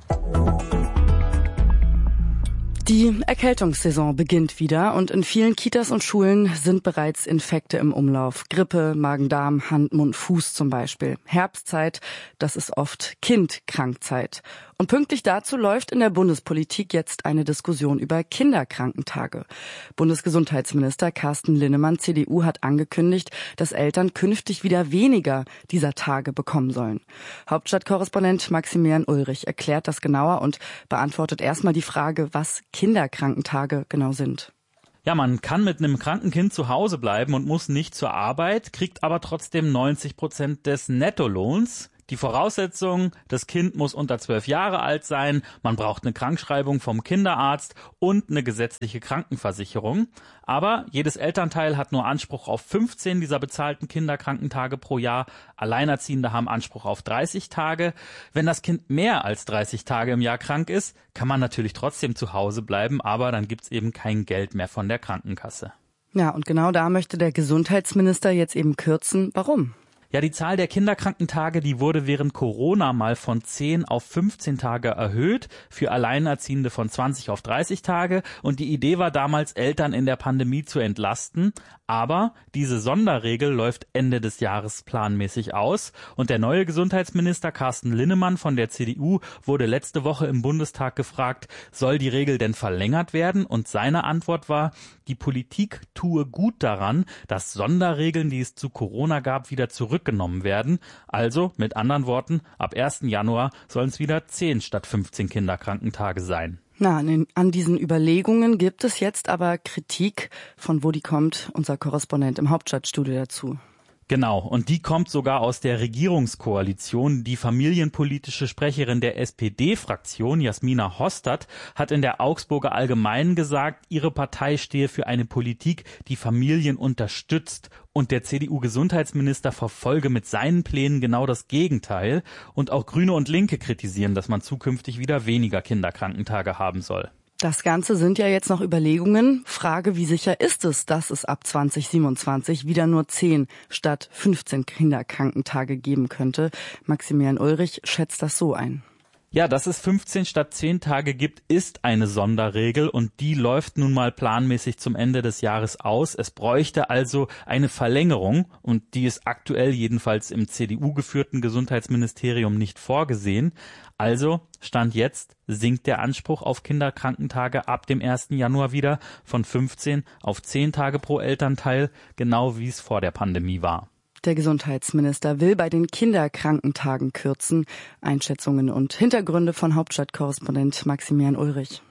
Die Erkältungssaison beginnt wieder und in vielen Kitas und Schulen sind bereits Infekte im Umlauf. Grippe, Magen-Darm, Hand, Mund, Fuß zum Beispiel. Herbstzeit, das ist oft Kindkrankzeit. Und pünktlich dazu läuft in der Bundespolitik jetzt eine Diskussion über Kinderkrankentage. Bundesgesundheitsminister Carsten Linnemann, CDU, hat angekündigt, dass Eltern künftig wieder weniger dieser Tage bekommen sollen. Hauptstadtkorrespondent Maximilian Ulrich erklärt das genauer und beantwortet erstmal die Frage, was Kinderkrankentage genau sind. Ja, man kann mit einem kranken Kind zu Hause bleiben und muss nicht zur Arbeit, kriegt aber trotzdem 90% des Nettolohns. Die Voraussetzung, das Kind muss unter 12 Jahre alt sein, man braucht eine Krankschreibung vom Kinderarzt und eine gesetzliche Krankenversicherung. Aber jedes Elternteil hat nur Anspruch auf 15 dieser bezahlten Kinderkrankentage pro Jahr. Alleinerziehende haben Anspruch auf 30 Tage. Wenn das Kind mehr als 30 Tage im Jahr krank ist, kann man natürlich trotzdem zu Hause bleiben, aber dann gibt's eben kein Geld mehr von der Krankenkasse. Ja, und genau da möchte der Gesundheitsminister jetzt eben kürzen. Warum? Ja, die Zahl der Kinderkrankentage, die wurde während Corona mal von 10 auf 15 Tage erhöht, für Alleinerziehende von 20 auf 30 Tage. Und die Idee war damals, Eltern in der Pandemie zu entlasten. Aber diese Sonderregel läuft Ende des Jahres planmäßig aus. Und der neue Gesundheitsminister Carsten Linnemann von der CDU wurde letzte Woche im Bundestag gefragt, soll die Regel denn verlängert werden? Und seine Antwort war, die Politik tue gut daran, dass Sonderregeln, die es zu Corona gab, wieder zurückgenommen werden. Also, mit anderen Worten, ab 1. Januar sollen es wieder 10 statt 15 Kinderkrankentage sein. Na, an diesen Überlegungen gibt es jetzt aber Kritik. Von wo die kommt, unser Korrespondent im Hauptstadtstudio dazu. Genau, und die kommt sogar aus der Regierungskoalition. Die familienpolitische Sprecherin der SPD-Fraktion, Jasmina Hostert, hat in der Augsburger Allgemeinen gesagt, ihre Partei stehe für eine Politik, die Familien unterstützt. Und der CDU-Gesundheitsminister verfolge mit seinen Plänen genau das Gegenteil. Und auch Grüne und Linke kritisieren, dass man zukünftig wieder weniger Kinderkrankentage haben soll. Das Ganze sind ja jetzt noch Überlegungen. Frage, wie sicher ist es, dass es ab 2027 wieder nur 10 statt 15 Kinderkrankentage geben könnte? Maximilian Ulrich schätzt das so ein. Ja, dass es 15 statt 10 Tage gibt, ist eine Sonderregel und die läuft nun mal planmäßig zum Ende des Jahres aus. Es bräuchte also eine Verlängerung und die ist aktuell jedenfalls im CDU-geführten Gesundheitsministerium nicht vorgesehen. Also, Stand jetzt, sinkt der Anspruch auf Kinderkrankentage ab dem 1. Januar wieder von 15 auf 10 Tage pro Elternteil, genau wie es vor der Pandemie war. Der Gesundheitsminister will bei den Kinderkrankentagen kürzen. Einschätzungen und Hintergründe von Hauptstadtkorrespondent Maximilian Ulrich.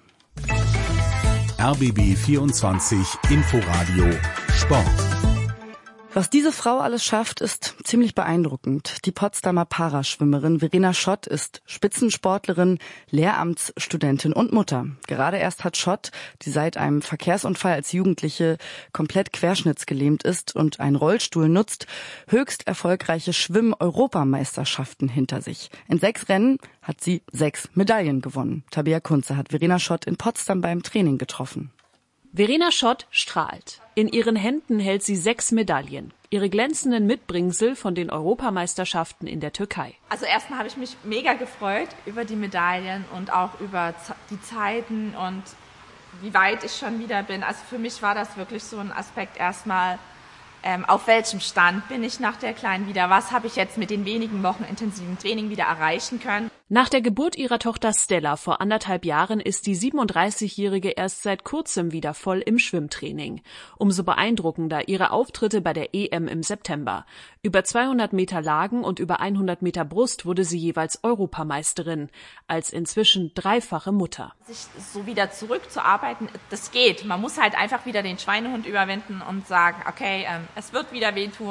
RBB 24 Inforadio Sport. Was diese Frau alles schafft, ist ziemlich beeindruckend. Die Potsdamer Paraschwimmerin Verena Schott ist Spitzensportlerin, Lehramtsstudentin und Mutter. Gerade erst hat Schott, die seit einem Verkehrsunfall als Jugendliche komplett querschnittsgelähmt ist und einen Rollstuhl nutzt, höchst erfolgreiche Schwimm-Europameisterschaften hinter sich. In 6 Rennen hat sie 6 Medaillen gewonnen. Tabea Kunze hat Verena Schott in Potsdam beim Training getroffen. Verena Schott strahlt. In ihren Händen hält sie 6 Medaillen. Ihre glänzenden Mitbringsel von den Europameisterschaften in der Türkei. Also erstmal habe ich mich mega gefreut über die Medaillen und auch über die Zeiten und wie weit ich schon wieder bin. Also für mich war das wirklich so ein Aspekt erstmal, auf welchem Stand bin ich nach der Kleinen wieder? Was habe ich jetzt mit den wenigen Wochen intensiven Training wieder erreichen können? Nach der Geburt ihrer Tochter Stella vor 1,5 Jahren ist die 37-Jährige erst seit kurzem wieder voll im Schwimmtraining. Umso beeindruckender ihre Auftritte bei der EM im September. Über 200 Meter Lagen und über 100 Meter Brust wurde sie jeweils Europameisterin, als inzwischen 3-fache Mutter. Sich so wieder zurückzuarbeiten, das geht. Man muss halt einfach wieder den Schweinehund überwinden und sagen, okay, es wird wieder wehtun,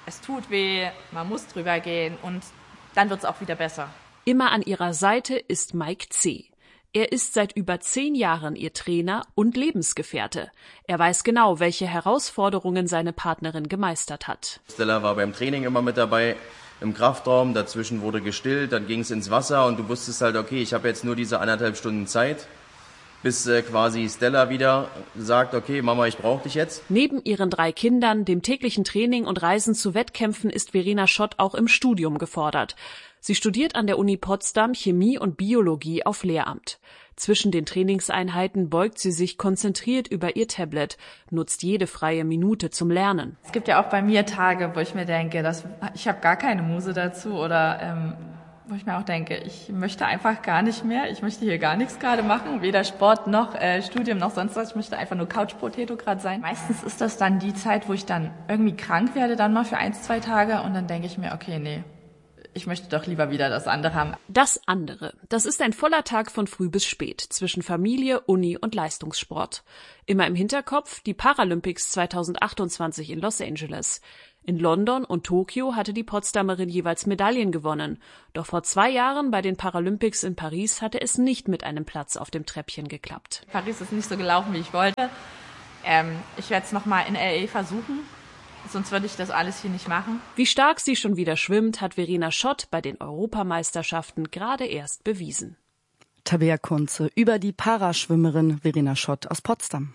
es tut weh, man muss drüber gehen und dann wird es auch wieder besser. Immer an ihrer Seite ist Mike C. Er ist seit über 10 Jahren ihr Trainer und Lebensgefährte. Er weiß genau, welche Herausforderungen seine Partnerin gemeistert hat. Stella war beim Training immer mit dabei, im Kraftraum, dazwischen wurde gestillt, dann ging es ins Wasser und du wusstest halt, okay, ich habe jetzt nur diese 1,5 Stunden Zeit, bis quasi Stella wieder sagt, okay, Mama, ich brauche dich jetzt. Neben ihren 3 Kindern, dem täglichen Training und Reisen zu Wettkämpfen ist Verena Schott auch im Studium gefordert. Sie studiert an der Uni Potsdam Chemie und Biologie auf Lehramt. Zwischen den Trainingseinheiten beugt sie sich konzentriert über ihr Tablet, nutzt jede freie Minute zum Lernen. Es gibt ja auch bei mir Tage, wo ich mir denke, ich habe gar keine Muse dazu oder wo ich mir auch denke, ich möchte einfach gar nicht mehr, ich möchte hier gar nichts gerade machen, weder Sport noch Studium noch sonst was, ich möchte einfach nur Couch-Potato gerade sein. Meistens ist das dann die Zeit, wo ich dann irgendwie krank werde, dann mal für 1-2 Tage und dann denke ich mir, okay, nee. Ich möchte doch lieber wieder das andere haben. Das andere, das ist ein voller Tag von früh bis spät zwischen Familie, Uni und Leistungssport. Immer im Hinterkopf die Paralympics 2028 in Los Angeles. In London und Tokio hatte die Potsdamerin jeweils Medaillen gewonnen. Doch vor 2 Jahren bei den Paralympics in Paris hatte es nicht mit einem Platz auf dem Treppchen geklappt. Paris ist nicht so gelaufen, wie ich wollte. Ich werde es nochmal in LA versuchen. Sonst würde ich das alles hier nicht machen. Wie stark sie schon wieder schwimmt, hat Verena Schott bei den Europameisterschaften gerade erst bewiesen. Tabea Kunze über die Paraschwimmerin Verena Schott aus Potsdam.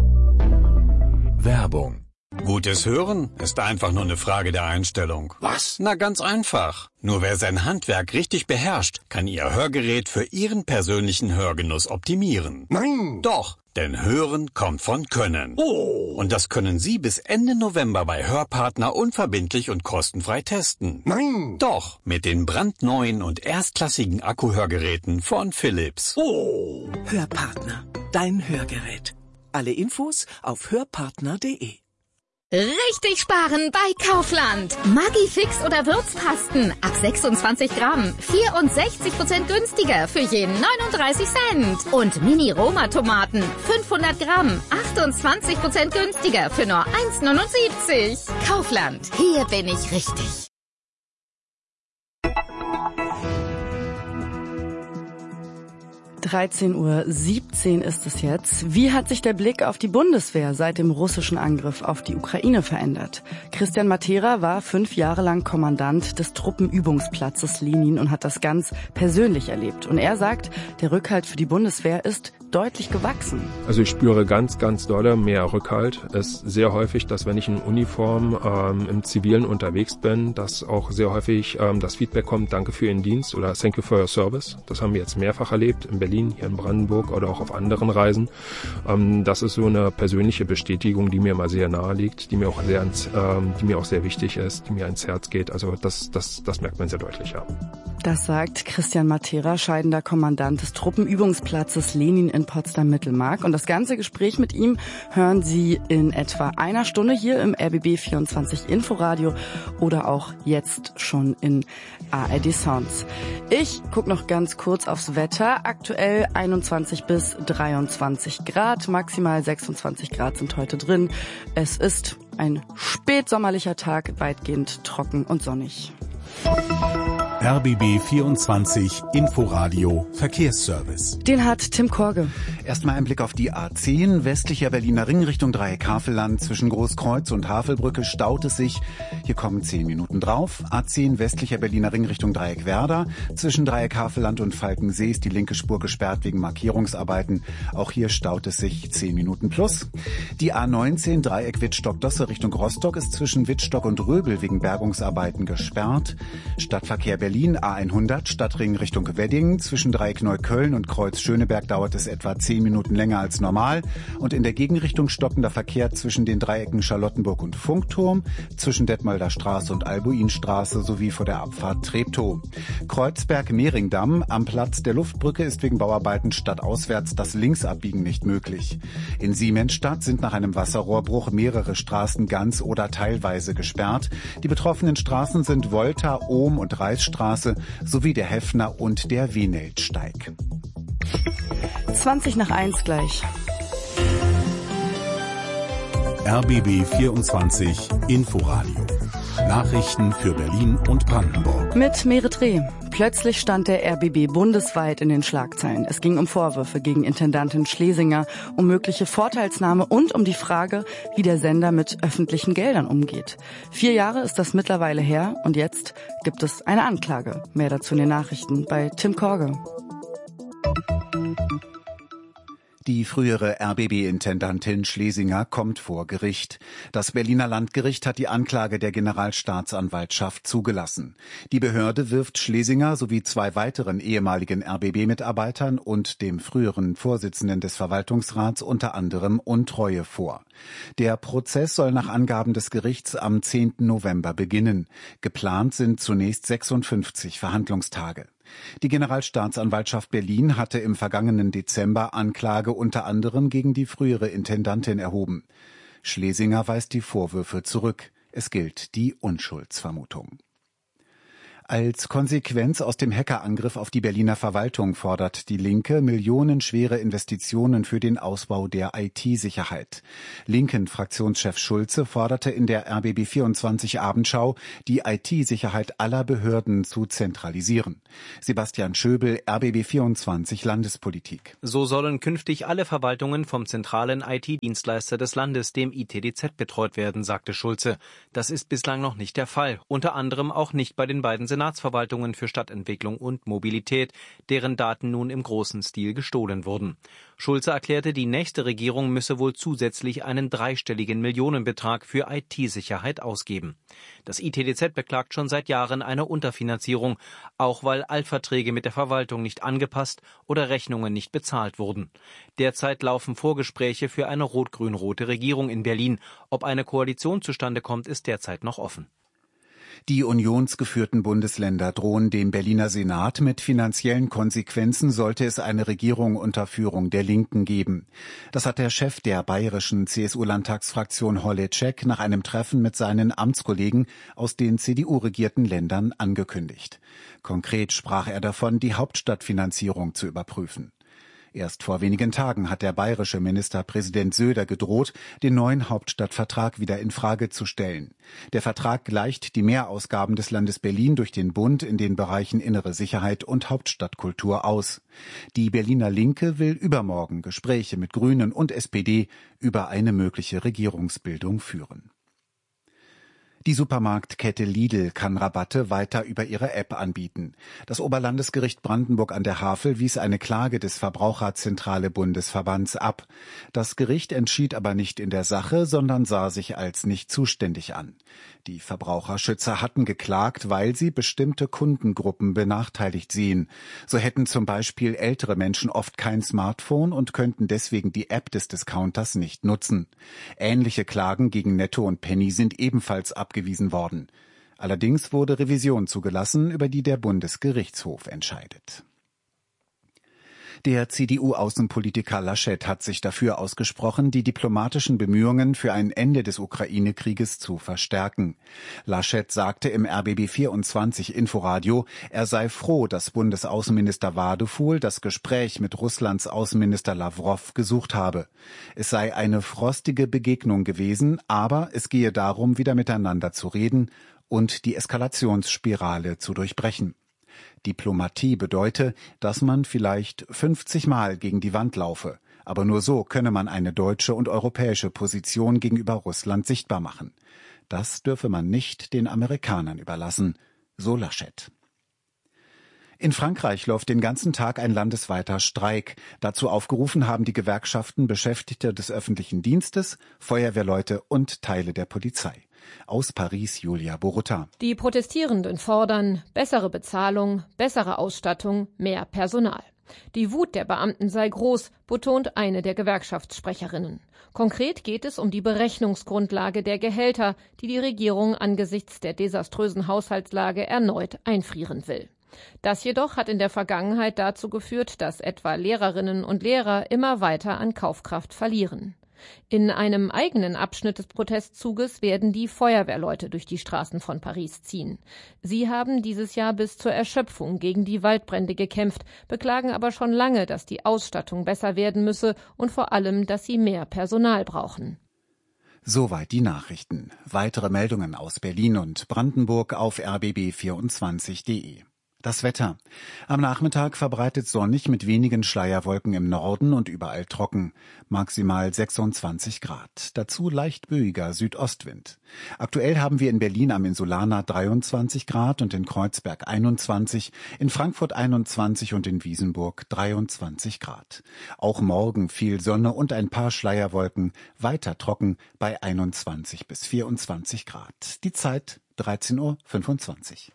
Werbung. Gutes Hören ist einfach nur eine Frage der Einstellung. Was? Na, ganz einfach. Nur wer sein Handwerk richtig beherrscht, kann Ihr Hörgerät für Ihren persönlichen Hörgenuss optimieren. Nein! Doch, denn Hören kommt von Können. Oh! Und das können Sie bis Ende November bei Hörpartner unverbindlich und kostenfrei testen. Nein! Doch, mit den brandneuen und erstklassigen Akkuhörgeräten von Philips. Oh! Hörpartner, dein Hörgerät. Alle Infos auf hörpartner.de. Richtig sparen bei Kaufland. Maggi-Fix oder Würzpasten ab 26 Gramm. 64% günstiger für jeden 39 Cent. Und Mini-Roma-Tomaten 500 Gramm. 28% günstiger für nur 1,79. Kaufland. Hier bin ich richtig. (13:17 Uhr) ist es jetzt. Wie hat sich der Blick auf die Bundeswehr seit dem russischen Angriff auf die Ukraine verändert? Christian Matera war 5 Jahre lang Kommandant des Truppenübungsplatzes Lenin und hat das ganz persönlich erlebt. Und er sagt, der Rückhalt für die Bundeswehr ist deutlich gewachsen. Also ich spüre ganz, ganz dolle mehr Rückhalt. Es ist sehr häufig, dass wenn ich in Uniform im Zivilen unterwegs bin, dass auch sehr häufig das Feedback kommt, danke für Ihren Dienst oder thank you for your service. Das haben wir jetzt mehrfach erlebt in Berlin, hier in Brandenburg oder auch auf anderen Reisen. Das ist so eine persönliche Bestätigung, die mir mal sehr nahe liegt, die mir auch sehr wichtig ist, die mir ans Herz geht. Also das merkt man sehr deutlich, ja. Das sagt Christian Matera, scheidender Kommandant des Truppenübungsplatzes Lenin in Potsdam-Mittelmark. Und das ganze Gespräch mit ihm hören Sie in etwa einer Stunde hier im RBB 24 Inforadio oder auch jetzt schon in ARD Sounds. Ich gucke noch ganz kurz aufs Wetter. Aktuell 21 bis 23 Grad, maximal 26 Grad sind heute drin. Es ist ein spätsommerlicher Tag, weitgehend trocken und sonnig. RBB 24 Inforadio Verkehrsservice. Den hat Tim Korge. Erstmal ein Blick auf die A10, westlicher Berliner Ring Richtung Dreieck-Havelland. Zwischen Großkreuz und Havelbrücke staut es sich. Hier kommen 10 Minuten drauf. A10 westlicher Berliner Ring Richtung Dreieck-Werder. Zwischen Dreieck-Havelland und Falkensee ist die linke Spur gesperrt wegen Markierungsarbeiten. Auch hier staut es sich 10 Minuten plus. Die A19 Dreieck Wittstock-Dosse Richtung Rostock ist zwischen Wittstock und Röbel wegen Bergungsarbeiten gesperrt. Stadtverkehr Berlin A100 Stadtring Richtung Wedding. Zwischen Dreieck Neukölln und Kreuz Schöneberg dauert es etwa 10 Minuten länger als normal. Und in der Gegenrichtung stockender Verkehr zwischen den Dreiecken Charlottenburg und Funkturm, zwischen Detmolder Straße und Albuinstraße sowie vor der Abfahrt Treptow. Kreuzberg-Mehringdamm am Platz der Luftbrücke ist wegen Bauarbeiten stadtauswärts das Linksabbiegen nicht möglich. In Siemensstadt sind nach einem Wasserrohrbruch mehrere Straßen ganz oder teilweise gesperrt. Die betroffenen Straßen sind Volta, Ohm und Reichsstraße sowie der Heffner und der Weneltsteig. 20:01 gleich. RBB 24 Inforadio. Nachrichten für Berlin und Brandenburg. Mit Merit Reh. Plötzlich stand der RBB bundesweit in den Schlagzeilen. Es ging um Vorwürfe gegen Intendantin Schlesinger, um mögliche Vorteilsnahme und um die Frage, wie der Sender mit öffentlichen Geldern umgeht. 4 Jahre ist das mittlerweile her und jetzt gibt es eine Anklage. Mehr dazu in den Nachrichten bei Tim Korge. Die frühere RBB-Intendantin Schlesinger kommt vor Gericht. Das Berliner Landgericht hat die Anklage der Generalstaatsanwaltschaft zugelassen. Die Behörde wirft Schlesinger sowie 2 weiteren ehemaligen RBB-Mitarbeitern und dem früheren Vorsitzenden des Verwaltungsrats unter anderem Untreue vor. Der Prozess soll nach Angaben des Gerichts am 10. November beginnen. Geplant sind zunächst 56 Verhandlungstage. Die Generalstaatsanwaltschaft Berlin hatte im vergangenen Dezember Anklage unter anderem gegen die frühere Intendantin erhoben. Schlesinger weist die Vorwürfe zurück. Es gilt die Unschuldsvermutung. Als Konsequenz aus dem Hackerangriff auf die Berliner Verwaltung fordert die Linke millionenschwere Investitionen für den Ausbau der IT-Sicherheit. Linken-Fraktionschef Schulze forderte in der RBB24 Abendschau, die IT-Sicherheit aller Behörden zu zentralisieren. Sebastian Schöbel, RBB24 Landespolitik. So sollen künftig alle Verwaltungen vom zentralen IT-Dienstleister des Landes, dem ITDZ, betreut werden, sagte Schulze. Das ist bislang noch nicht der Fall, unter anderem auch nicht bei den beiden Senatsverwaltungen für Stadtentwicklung und Mobilität, deren Daten nun im großen Stil gestohlen wurden. Schulze erklärte, die nächste Regierung müsse wohl zusätzlich einen 3-stelligen Millionenbetrag für IT-Sicherheit ausgeben. Das ITDZ beklagt schon seit Jahren eine Unterfinanzierung, auch weil Altverträge mit der Verwaltung nicht angepasst oder Rechnungen nicht bezahlt wurden. Derzeit laufen Vorgespräche für eine rot-grün-rote Regierung in Berlin. Ob eine Koalition zustande kommt, ist derzeit noch offen. Die unionsgeführten Bundesländer drohen dem Berliner Senat mit finanziellen Konsequenzen, sollte es eine Regierung unter Führung der Linken geben. Das hat der Chef der bayerischen CSU-Landtagsfraktion Holleczek nach einem Treffen mit seinen Amtskollegen aus den CDU-regierten Ländern angekündigt. Konkret sprach er davon, die Hauptstadtfinanzierung zu überprüfen. Erst vor wenigen Tagen hat der bayerische Ministerpräsident Söder gedroht, den neuen Hauptstadtvertrag wieder in Frage zu stellen. Der Vertrag gleicht die Mehrausgaben des Landes Berlin durch den Bund in den Bereichen innere Sicherheit und Hauptstadtkultur aus. Die Berliner Linke will übermorgen Gespräche mit Grünen und SPD über eine mögliche Regierungsbildung führen. Die Supermarktkette Lidl kann Rabatte weiter über ihre App anbieten. Das Oberlandesgericht Brandenburg an der Havel wies eine Klage des Verbraucherzentrale Bundesverbands ab. Das Gericht entschied aber nicht in der Sache, sondern sah sich als nicht zuständig an. Die Verbraucherschützer hatten geklagt, weil sie bestimmte Kundengruppen benachteiligt sehen. So hätten zum Beispiel ältere Menschen oft kein Smartphone und könnten deswegen die App des Discounters nicht nutzen. Ähnliche Klagen gegen Netto und Penny sind ebenfalls abgewiesen worden. Allerdings wurde Revision zugelassen, über die der Bundesgerichtshof entscheidet. Der CDU-Außenpolitiker Laschet hat sich dafür ausgesprochen, die diplomatischen Bemühungen für ein Ende des Ukraine-Krieges zu verstärken. Laschet sagte im RBB24 Inforadio, er sei froh, dass Bundesaußenminister Wadefuhl das Gespräch mit Russlands Außenminister Lawrow gesucht habe. Es sei eine frostige Begegnung gewesen, aber es gehe darum, wieder miteinander zu reden und die Eskalationsspirale zu durchbrechen. Diplomatie bedeute, dass man vielleicht 50 Mal gegen die Wand laufe, aber nur so könne man eine deutsche und europäische Position gegenüber Russland sichtbar machen. Das dürfe man nicht den Amerikanern überlassen, so Laschet. In Frankreich läuft den ganzen Tag ein landesweiter Streik. Dazu aufgerufen haben die Gewerkschaften Beschäftigte des öffentlichen Dienstes, Feuerwehrleute und Teile der Polizei. Aus Paris Julia Borutta. Die Protestierenden fordern bessere Bezahlung, bessere Ausstattung, mehr Personal. Die Wut der Beamten sei groß, betont eine der Gewerkschaftssprecherinnen. Konkret geht es um die Berechnungsgrundlage der Gehälter, die die Regierung angesichts der desaströsen Haushaltslage erneut einfrieren will. Das jedoch hat in der Vergangenheit dazu geführt, dass etwa Lehrerinnen und Lehrer immer weiter an Kaufkraft verlieren. In einem eigenen Abschnitt des Protestzuges werden die Feuerwehrleute durch die Straßen von Paris ziehen. Sie haben dieses Jahr bis zur Erschöpfung gegen die Waldbrände gekämpft, beklagen aber schon lange, dass die Ausstattung besser werden müsse und vor allem, dass sie mehr Personal brauchen. Soweit die Nachrichten. Weitere Meldungen aus Berlin und Brandenburg auf rbb24.de. Das Wetter. Am Nachmittag verbreitet sonnig mit wenigen Schleierwolken im Norden und überall trocken. Maximal 26 Grad. Dazu leicht böiger Südostwind. Aktuell haben wir in Berlin am Insulaner 23 Grad und in Kreuzberg 21, in Frankfurt 21 und in Wiesenburg 23 Grad. Auch morgen viel Sonne und ein paar Schleierwolken, weiter trocken bei 21 bis 24 Grad. Die Zeit 13:25 Uhr.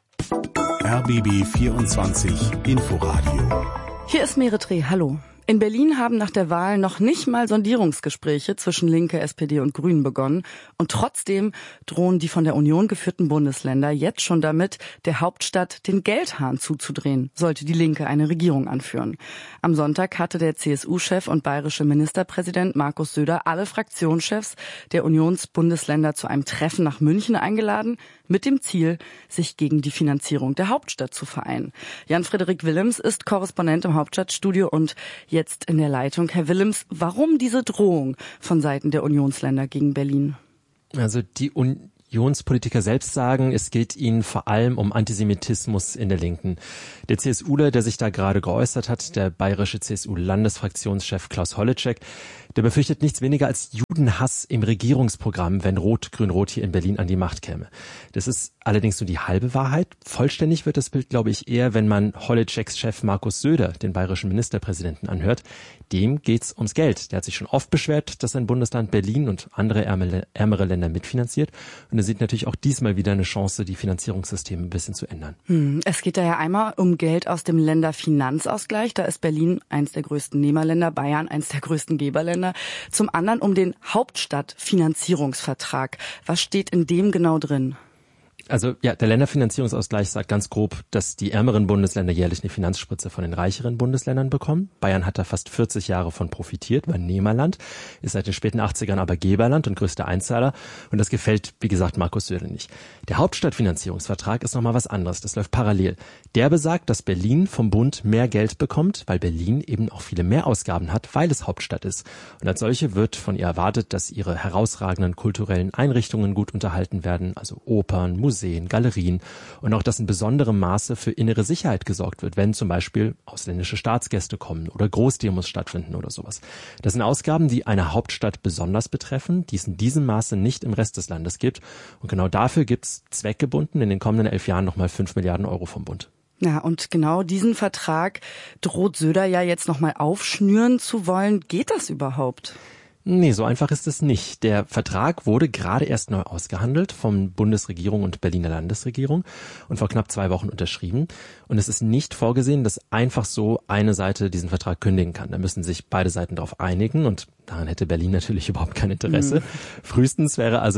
RBB 24 Inforadio. Hier ist Meretre, hallo. In Berlin haben nach der Wahl noch nicht mal Sondierungsgespräche zwischen Linke, SPD und Grünen begonnen. Und trotzdem drohen die von der Union geführten Bundesländer jetzt schon damit, der Hauptstadt den Geldhahn zuzudrehen, sollte die Linke eine Regierung anführen. Am Sonntag hatte der CSU-Chef und bayerische Ministerpräsident Markus Söder alle Fraktionschefs der Unionsbundesländer zu einem Treffen nach München eingeladen, mit dem Ziel, sich gegen die Finanzierung der Hauptstadt zu vereinen. Jan-Frederik Willems ist Korrespondent im Hauptstadtstudio und jetzt in der Leitung. Herr Willems, warum diese Drohung von Seiten der Unionsländer gegen Berlin? Also die Unionspolitiker selbst sagen, es geht ihnen vor allem um Antisemitismus in der Linken. Der CSUler, der sich da gerade geäußert hat, der bayerische CSU-Landesfraktionschef Klaus Holleczek, der befürchtet nichts weniger als Judenhass im Regierungsprogramm, wenn Rot-Grün-Rot hier in Berlin an die Macht käme. Das ist allerdings nur die halbe Wahrheit. Vollständig wird das Bild, glaube ich, eher, wenn man Holletzeks Chef Markus Söder, den bayerischen Ministerpräsidenten, anhört. Dem geht's ums Geld. Der hat sich schon oft beschwert, dass sein Bundesland Berlin und andere ärmere Länder mitfinanziert. Und er sieht natürlich auch diesmal wieder eine Chance, die Finanzierungssysteme ein bisschen zu ändern. Es geht da ja einmal um Geld aus dem Länderfinanzausgleich. Da ist Berlin eins der größten Nehmerländer, Bayern eins der größten Geberländer. Zum anderen um den Hauptstadtfinanzierungsvertrag. Was steht in dem genau drin? Also ja, der Länderfinanzierungsausgleich sagt ganz grob, dass die ärmeren Bundesländer jährlich eine Finanzspritze von den reicheren Bundesländern bekommen. Bayern hat da fast 40 Jahre von profitiert, war Nehmerland, ist seit den späten 80ern aber Geberland und größter Einzahler. Und das gefällt, wie gesagt, Markus Söder nicht. Der Hauptstadtfinanzierungsvertrag ist nochmal was anderes, das läuft parallel. Der besagt, dass Berlin vom Bund mehr Geld bekommt, weil Berlin eben auch viele Mehrausgaben hat, weil es Hauptstadt ist. Und als solche wird von ihr erwartet, dass ihre herausragenden kulturellen Einrichtungen gut unterhalten werden, also Opern, Museen, Galerien und auch, dass in besonderem Maße für innere Sicherheit gesorgt wird, wenn zum Beispiel ausländische Staatsgäste kommen oder Großdemos stattfinden oder sowas. Das sind Ausgaben, die eine Hauptstadt besonders betreffen, die es in diesem Maße nicht im Rest des Landes gibt. Und genau dafür gibt es zweckgebunden in den kommenden 11 Jahren nochmal 5 Milliarden Euro vom Bund. Ja, und genau diesen Vertrag droht Söder ja jetzt nochmal aufschnüren zu wollen. Geht das überhaupt? Nee, so einfach ist es nicht. Der Vertrag wurde gerade erst neu ausgehandelt von Bundesregierung und Berliner Landesregierung und vor knapp 2 Wochen unterschrieben. Und es ist nicht vorgesehen, dass einfach so eine Seite diesen Vertrag kündigen kann. Da müssen sich beide Seiten darauf einigen und daran hätte Berlin natürlich überhaupt kein Interesse. Frühestens wäre also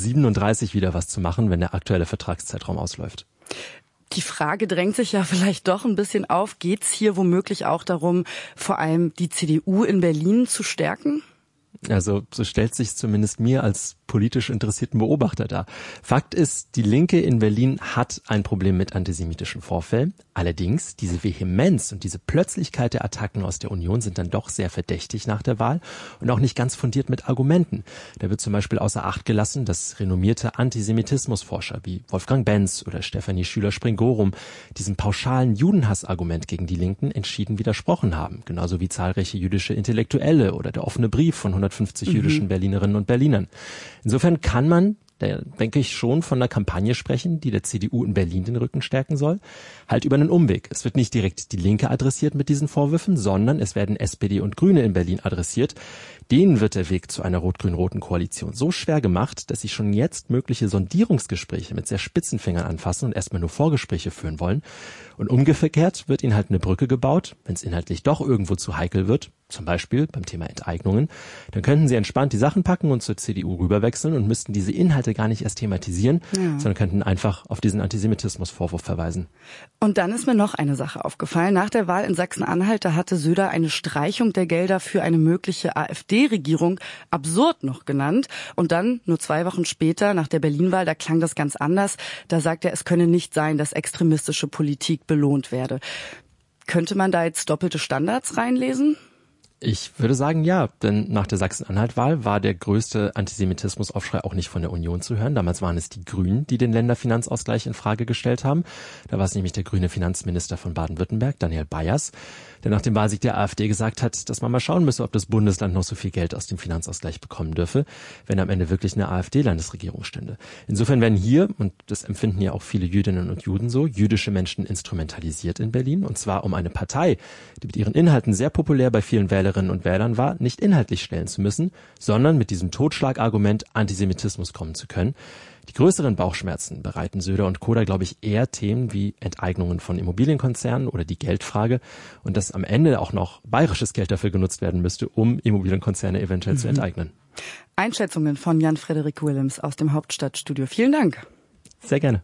2037 wieder was zu machen, wenn der aktuelle Vertragszeitraum ausläuft. Die Frage drängt sich ja vielleicht doch ein bisschen auf. Geht es hier womöglich auch darum, vor allem die CDU in Berlin zu stärken? Also so stellt sich zumindest mir als politisch interessierten Beobachter dar. Fakt ist, die Linke in Berlin hat ein Problem mit antisemitischen Vorfällen. Allerdings, diese Vehemenz und diese Plötzlichkeit der Attacken aus der Union sind dann doch sehr verdächtig nach der Wahl und auch nicht ganz fundiert mit Argumenten. Da wird zum Beispiel außer Acht gelassen, dass renommierte Antisemitismusforscher wie Wolfgang Benz oder Stefanie Schüler-Springorum diesem pauschalen Judenhassargument gegen die Linken entschieden widersprochen haben. Genauso wie zahlreiche jüdische Intellektuelle oder der offene Brief von 150 jüdischen Berlinerinnen und Berlinern. Insofern kann man, denke ich, schon von einer Kampagne sprechen, die der CDU in Berlin den Rücken stärken soll. Halt über einen Umweg. Es wird nicht direkt die Linke adressiert mit diesen Vorwürfen, sondern es werden SPD und Grüne in Berlin adressiert. Denen wird der Weg zu einer rot-grün-roten Koalition so schwer gemacht, dass sie schon jetzt mögliche Sondierungsgespräche mit sehr spitzen Fingern anfassen und erstmal nur Vorgespräche führen wollen. Und umgekehrt wird ihnen halt eine Brücke gebaut, wenn es inhaltlich doch irgendwo zu heikel wird, zum Beispiel beim Thema Enteignungen, dann könnten sie entspannt die Sachen packen und zur CDU rüberwechseln und müssten diese Inhalte gar nicht erst thematisieren, sondern könnten einfach auf diesen Antisemitismusvorwurf verweisen. Und dann ist mir noch eine Sache aufgefallen. Nach der Wahl in Sachsen-Anhalt, da hatte Söder eine Streichung der Gelder für eine mögliche AfD-Regierung absurd noch genannt. Und dann, nur 2 Wochen später, nach der Berlin-Wahl, da klang das ganz anders. Da sagt er, es könne nicht sein, dass extremistische Politik belohnt werde. Könnte man da jetzt doppelte Standards reinlesen? Ich würde sagen, ja, denn nach der Sachsen-Anhalt-Wahl war der größte Antisemitismusaufschrei auch nicht von der Union zu hören. Damals waren es die Grünen, die den Länderfinanzausgleich in Frage gestellt haben. Da war es nämlich der grüne Finanzminister von Baden-Württemberg, Daniel Bayers, der nach dem Wahlsieg der AfD gesagt hat, dass man mal schauen müsse, ob das Bundesland noch so viel Geld aus dem Finanzausgleich bekommen dürfe, wenn am Ende wirklich eine AfD-Landesregierung stünde. Insofern werden hier, und das empfinden ja auch viele Jüdinnen und Juden so, jüdische Menschen instrumentalisiert in Berlin, und zwar um eine Partei, die mit ihren Inhalten sehr populär bei vielen Wählerinnen und Wählern war, nicht inhaltlich stellen zu müssen, sondern mit diesem Totschlagargument Antisemitismus kommen zu können. Die größeren Bauchschmerzen bereiten Söder und Co. da, glaube ich, eher Themen wie Enteignungen von Immobilienkonzernen oder die Geldfrage und dass am Ende auch noch bayerisches Geld dafür genutzt werden müsste, um Immobilienkonzerne eventuell zu enteignen. Einschätzungen von Jan-Frederik Willems aus dem Hauptstadtstudio. Vielen Dank. Sehr gerne.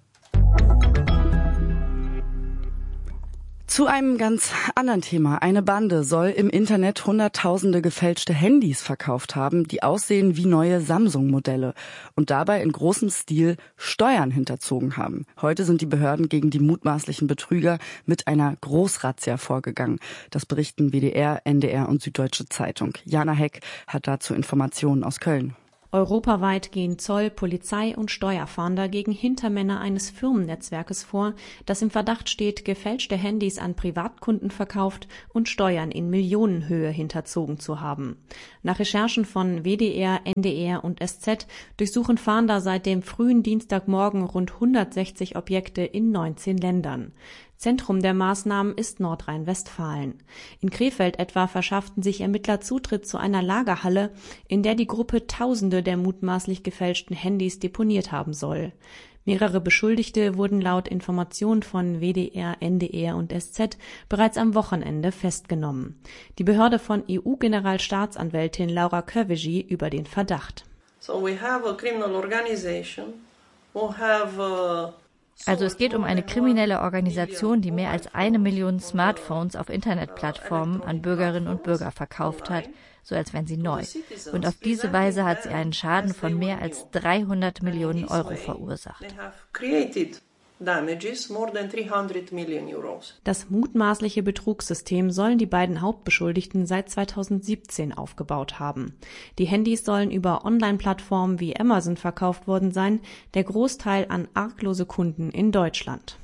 Zu einem ganz anderen Thema. Eine Bande soll im Internet Hunderttausende gefälschte Handys verkauft haben, die aussehen wie neue Samsung-Modelle und dabei in großem Stil Steuern hinterzogen haben. Heute sind die Behörden gegen die mutmaßlichen Betrüger mit einer Großrazzia vorgegangen. Das berichten WDR, NDR und Süddeutsche Zeitung. Jana Heck hat dazu Informationen aus Köln. Europaweit gehen Zoll, Polizei und Steuerfahnder gegen Hintermänner eines Firmennetzwerkes vor, das im Verdacht steht, gefälschte Handys an Privatkunden verkauft und Steuern in Millionenhöhe hinterzogen zu haben. Nach Recherchen von WDR, NDR und SZ durchsuchen Fahnder seit dem frühen Dienstagmorgen rund 160 Objekte in 19 Ländern. Zentrum der Maßnahmen ist Nordrhein-Westfalen. In Krefeld etwa verschafften sich Ermittler Zutritt zu einer Lagerhalle, in der die Gruppe Tausende der mutmaßlich gefälschten Handys deponiert haben soll. Mehrere Beschuldigte wurden laut Informationen von WDR, NDR und SZ bereits am Wochenende festgenommen. Die Behörde von EU-Generalstaatsanwältin Laura Kövesi über den Verdacht. So we have a criminal organization who have Also es geht um eine kriminelle Organisation, die mehr als 1 Million Smartphones auf Internetplattformen an Bürgerinnen und Bürger verkauft hat, so als wären sie neu. Und auf diese Weise hat sie einen Schaden von mehr als 300 Millionen Euro verursacht. Das mutmaßliche Betrugssystem sollen die beiden Hauptbeschuldigten seit 2017 aufgebaut haben. Die Handys sollen über Online-Plattformen wie Amazon verkauft worden sein, der Großteil an arglose Kunden in Deutschland.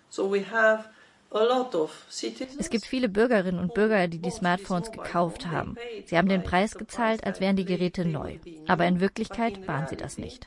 Es gibt viele Bürgerinnen und Bürger, die die Smartphones gekauft haben. Sie haben den Preis gezahlt, als wären die Geräte neu. Aber in Wirklichkeit waren sie das nicht.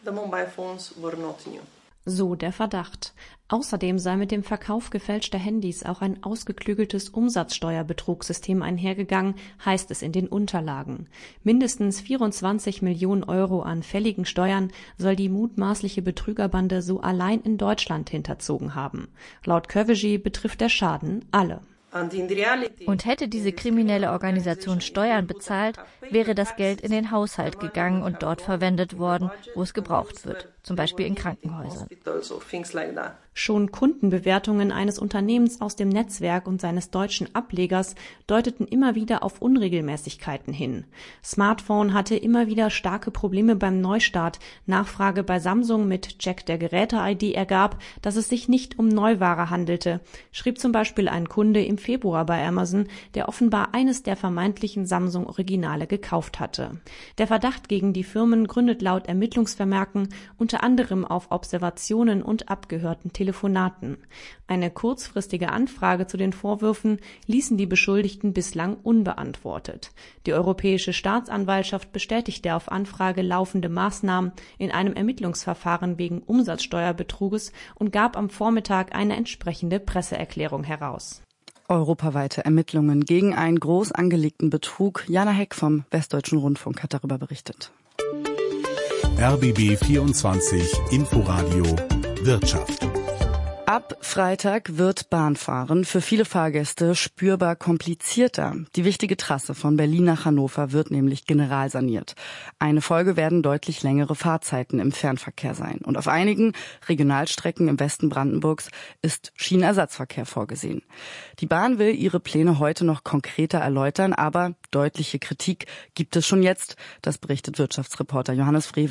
So der Verdacht. Außerdem sei mit dem Verkauf gefälschter Handys auch ein ausgeklügeltes Umsatzsteuerbetrugsystem einhergegangen, heißt es in den Unterlagen. Mindestens 24 Millionen Euro an fälligen Steuern soll die mutmaßliche Betrügerbande so allein in Deutschland hinterzogen haben. Laut Kövesi betrifft der Schaden alle. Und hätte diese kriminelle Organisation Steuern bezahlt, wäre das Geld in den Haushalt gegangen und dort verwendet worden, wo es gebraucht wird, zum Beispiel in Krankenhäusern. Schon Kundenbewertungen eines Unternehmens aus dem Netzwerk und seines deutschen Ablegers deuteten immer wieder auf Unregelmäßigkeiten hin. Smartphone hatte immer wieder starke Probleme beim Neustart. Nachfrage bei Samsung mit Check der Geräte-ID ergab, dass es sich nicht um Neuware handelte, schrieb zum Beispiel ein Kunde im Februar bei Amazon, der offenbar eines der vermeintlichen Samsung-Originale gekauft hatte. Der Verdacht gegen die Firmen gründet laut Ermittlungsvermerken unter anderem auf Observationen und abgehörten Telefonaten. Eine kurzfristige Anfrage zu den Vorwürfen ließen die Beschuldigten bislang unbeantwortet. Die Europäische Staatsanwaltschaft bestätigte auf Anfrage laufende Maßnahmen in einem Ermittlungsverfahren wegen Umsatzsteuerbetruges und gab am Vormittag eine entsprechende Presseerklärung heraus. Europaweite Ermittlungen gegen einen groß angelegten Betrug. Jana Heck vom Westdeutschen Rundfunk hat darüber berichtet. RBB 24 Inforadio Wirtschaft. Ab Freitag wird Bahnfahren für viele Fahrgäste spürbar komplizierter. Die wichtige Trasse von Berlin nach Hannover wird nämlich generalsaniert. Eine Folge werden deutlich längere Fahrzeiten im Fernverkehr sein. Und auf einigen Regionalstrecken im Westen Brandenburgs ist Schienenersatzverkehr vorgesehen. Die Bahn will ihre Pläne heute noch konkreter erläutern, aber deutliche Kritik gibt es schon jetzt. Das berichtet Wirtschaftsreporter Johannes Frevel.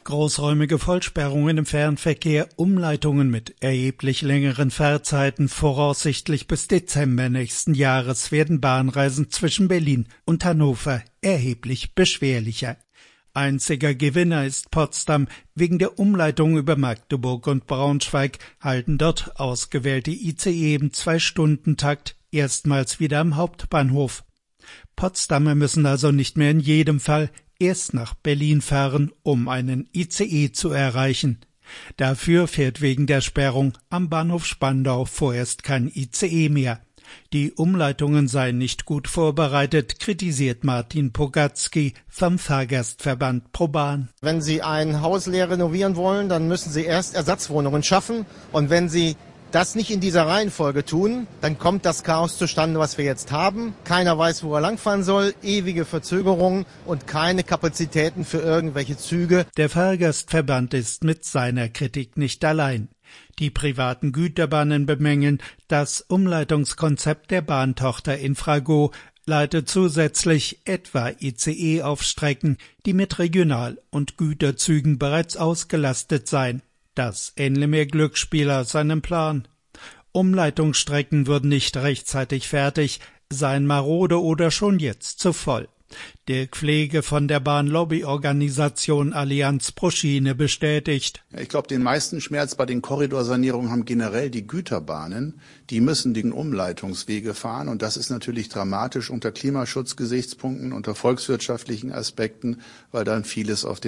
Großräumige Vollsperrungen im Fernverkehr, Umleitungen mit erheblich längeren Fahrzeiten, voraussichtlich bis Dezember nächsten Jahres werden Bahnreisen zwischen Berlin und Hannover erheblich beschwerlicher. Einziger Gewinner ist Potsdam. Wegen der Umleitung über Magdeburg und Braunschweig halten dort ausgewählte ICE im 2-Stunden-Takt erstmals wieder am Hauptbahnhof. Potsdamer müssen also nicht mehr in jedem Fall erst nach Berlin fahren, um einen ICE zu erreichen. Dafür fährt wegen der Sperrung am Bahnhof Spandau vorerst kein ICE mehr. Die Umleitungen seien nicht gut vorbereitet, kritisiert Martin Pogatzky vom Fahrgastverband ProBahn. Wenn Sie ein Haus leer renovieren wollen, dann müssen Sie erst Ersatzwohnungen schaffen. Und wenn Sie das nicht in dieser Reihenfolge tun, dann kommt das Chaos zustande, was wir jetzt haben. Keiner weiß, wo er langfahren soll, ewige Verzögerungen und keine Kapazitäten für irgendwelche Züge. Der Fahrgastverband ist mit seiner Kritik nicht allein. Die privaten Güterbahnen bemängeln, das Umleitungskonzept der Bahntochter Infrago leitet zusätzlich etwa ICE auf Strecken, die mit Regional- und Güterzügen bereits ausgelastet seien. Das ähnle mehr Glücksspiel als einem Plan. Umleitungsstrecken würden nicht rechtzeitig fertig, seien marode oder schon jetzt zu voll. Dirk Pflege von der Bahnlobbyorganisation Allianz pro Schiene bestätigt. Ich glaube, den meisten Schmerz bei den Korridorsanierungen haben generell die Güterbahnen. Die müssen den Umleitungswege fahren und das ist natürlich dramatisch unter Klimaschutzgesichtspunkten, unter volkswirtschaftlichen Aspekten, weil dann vieles auf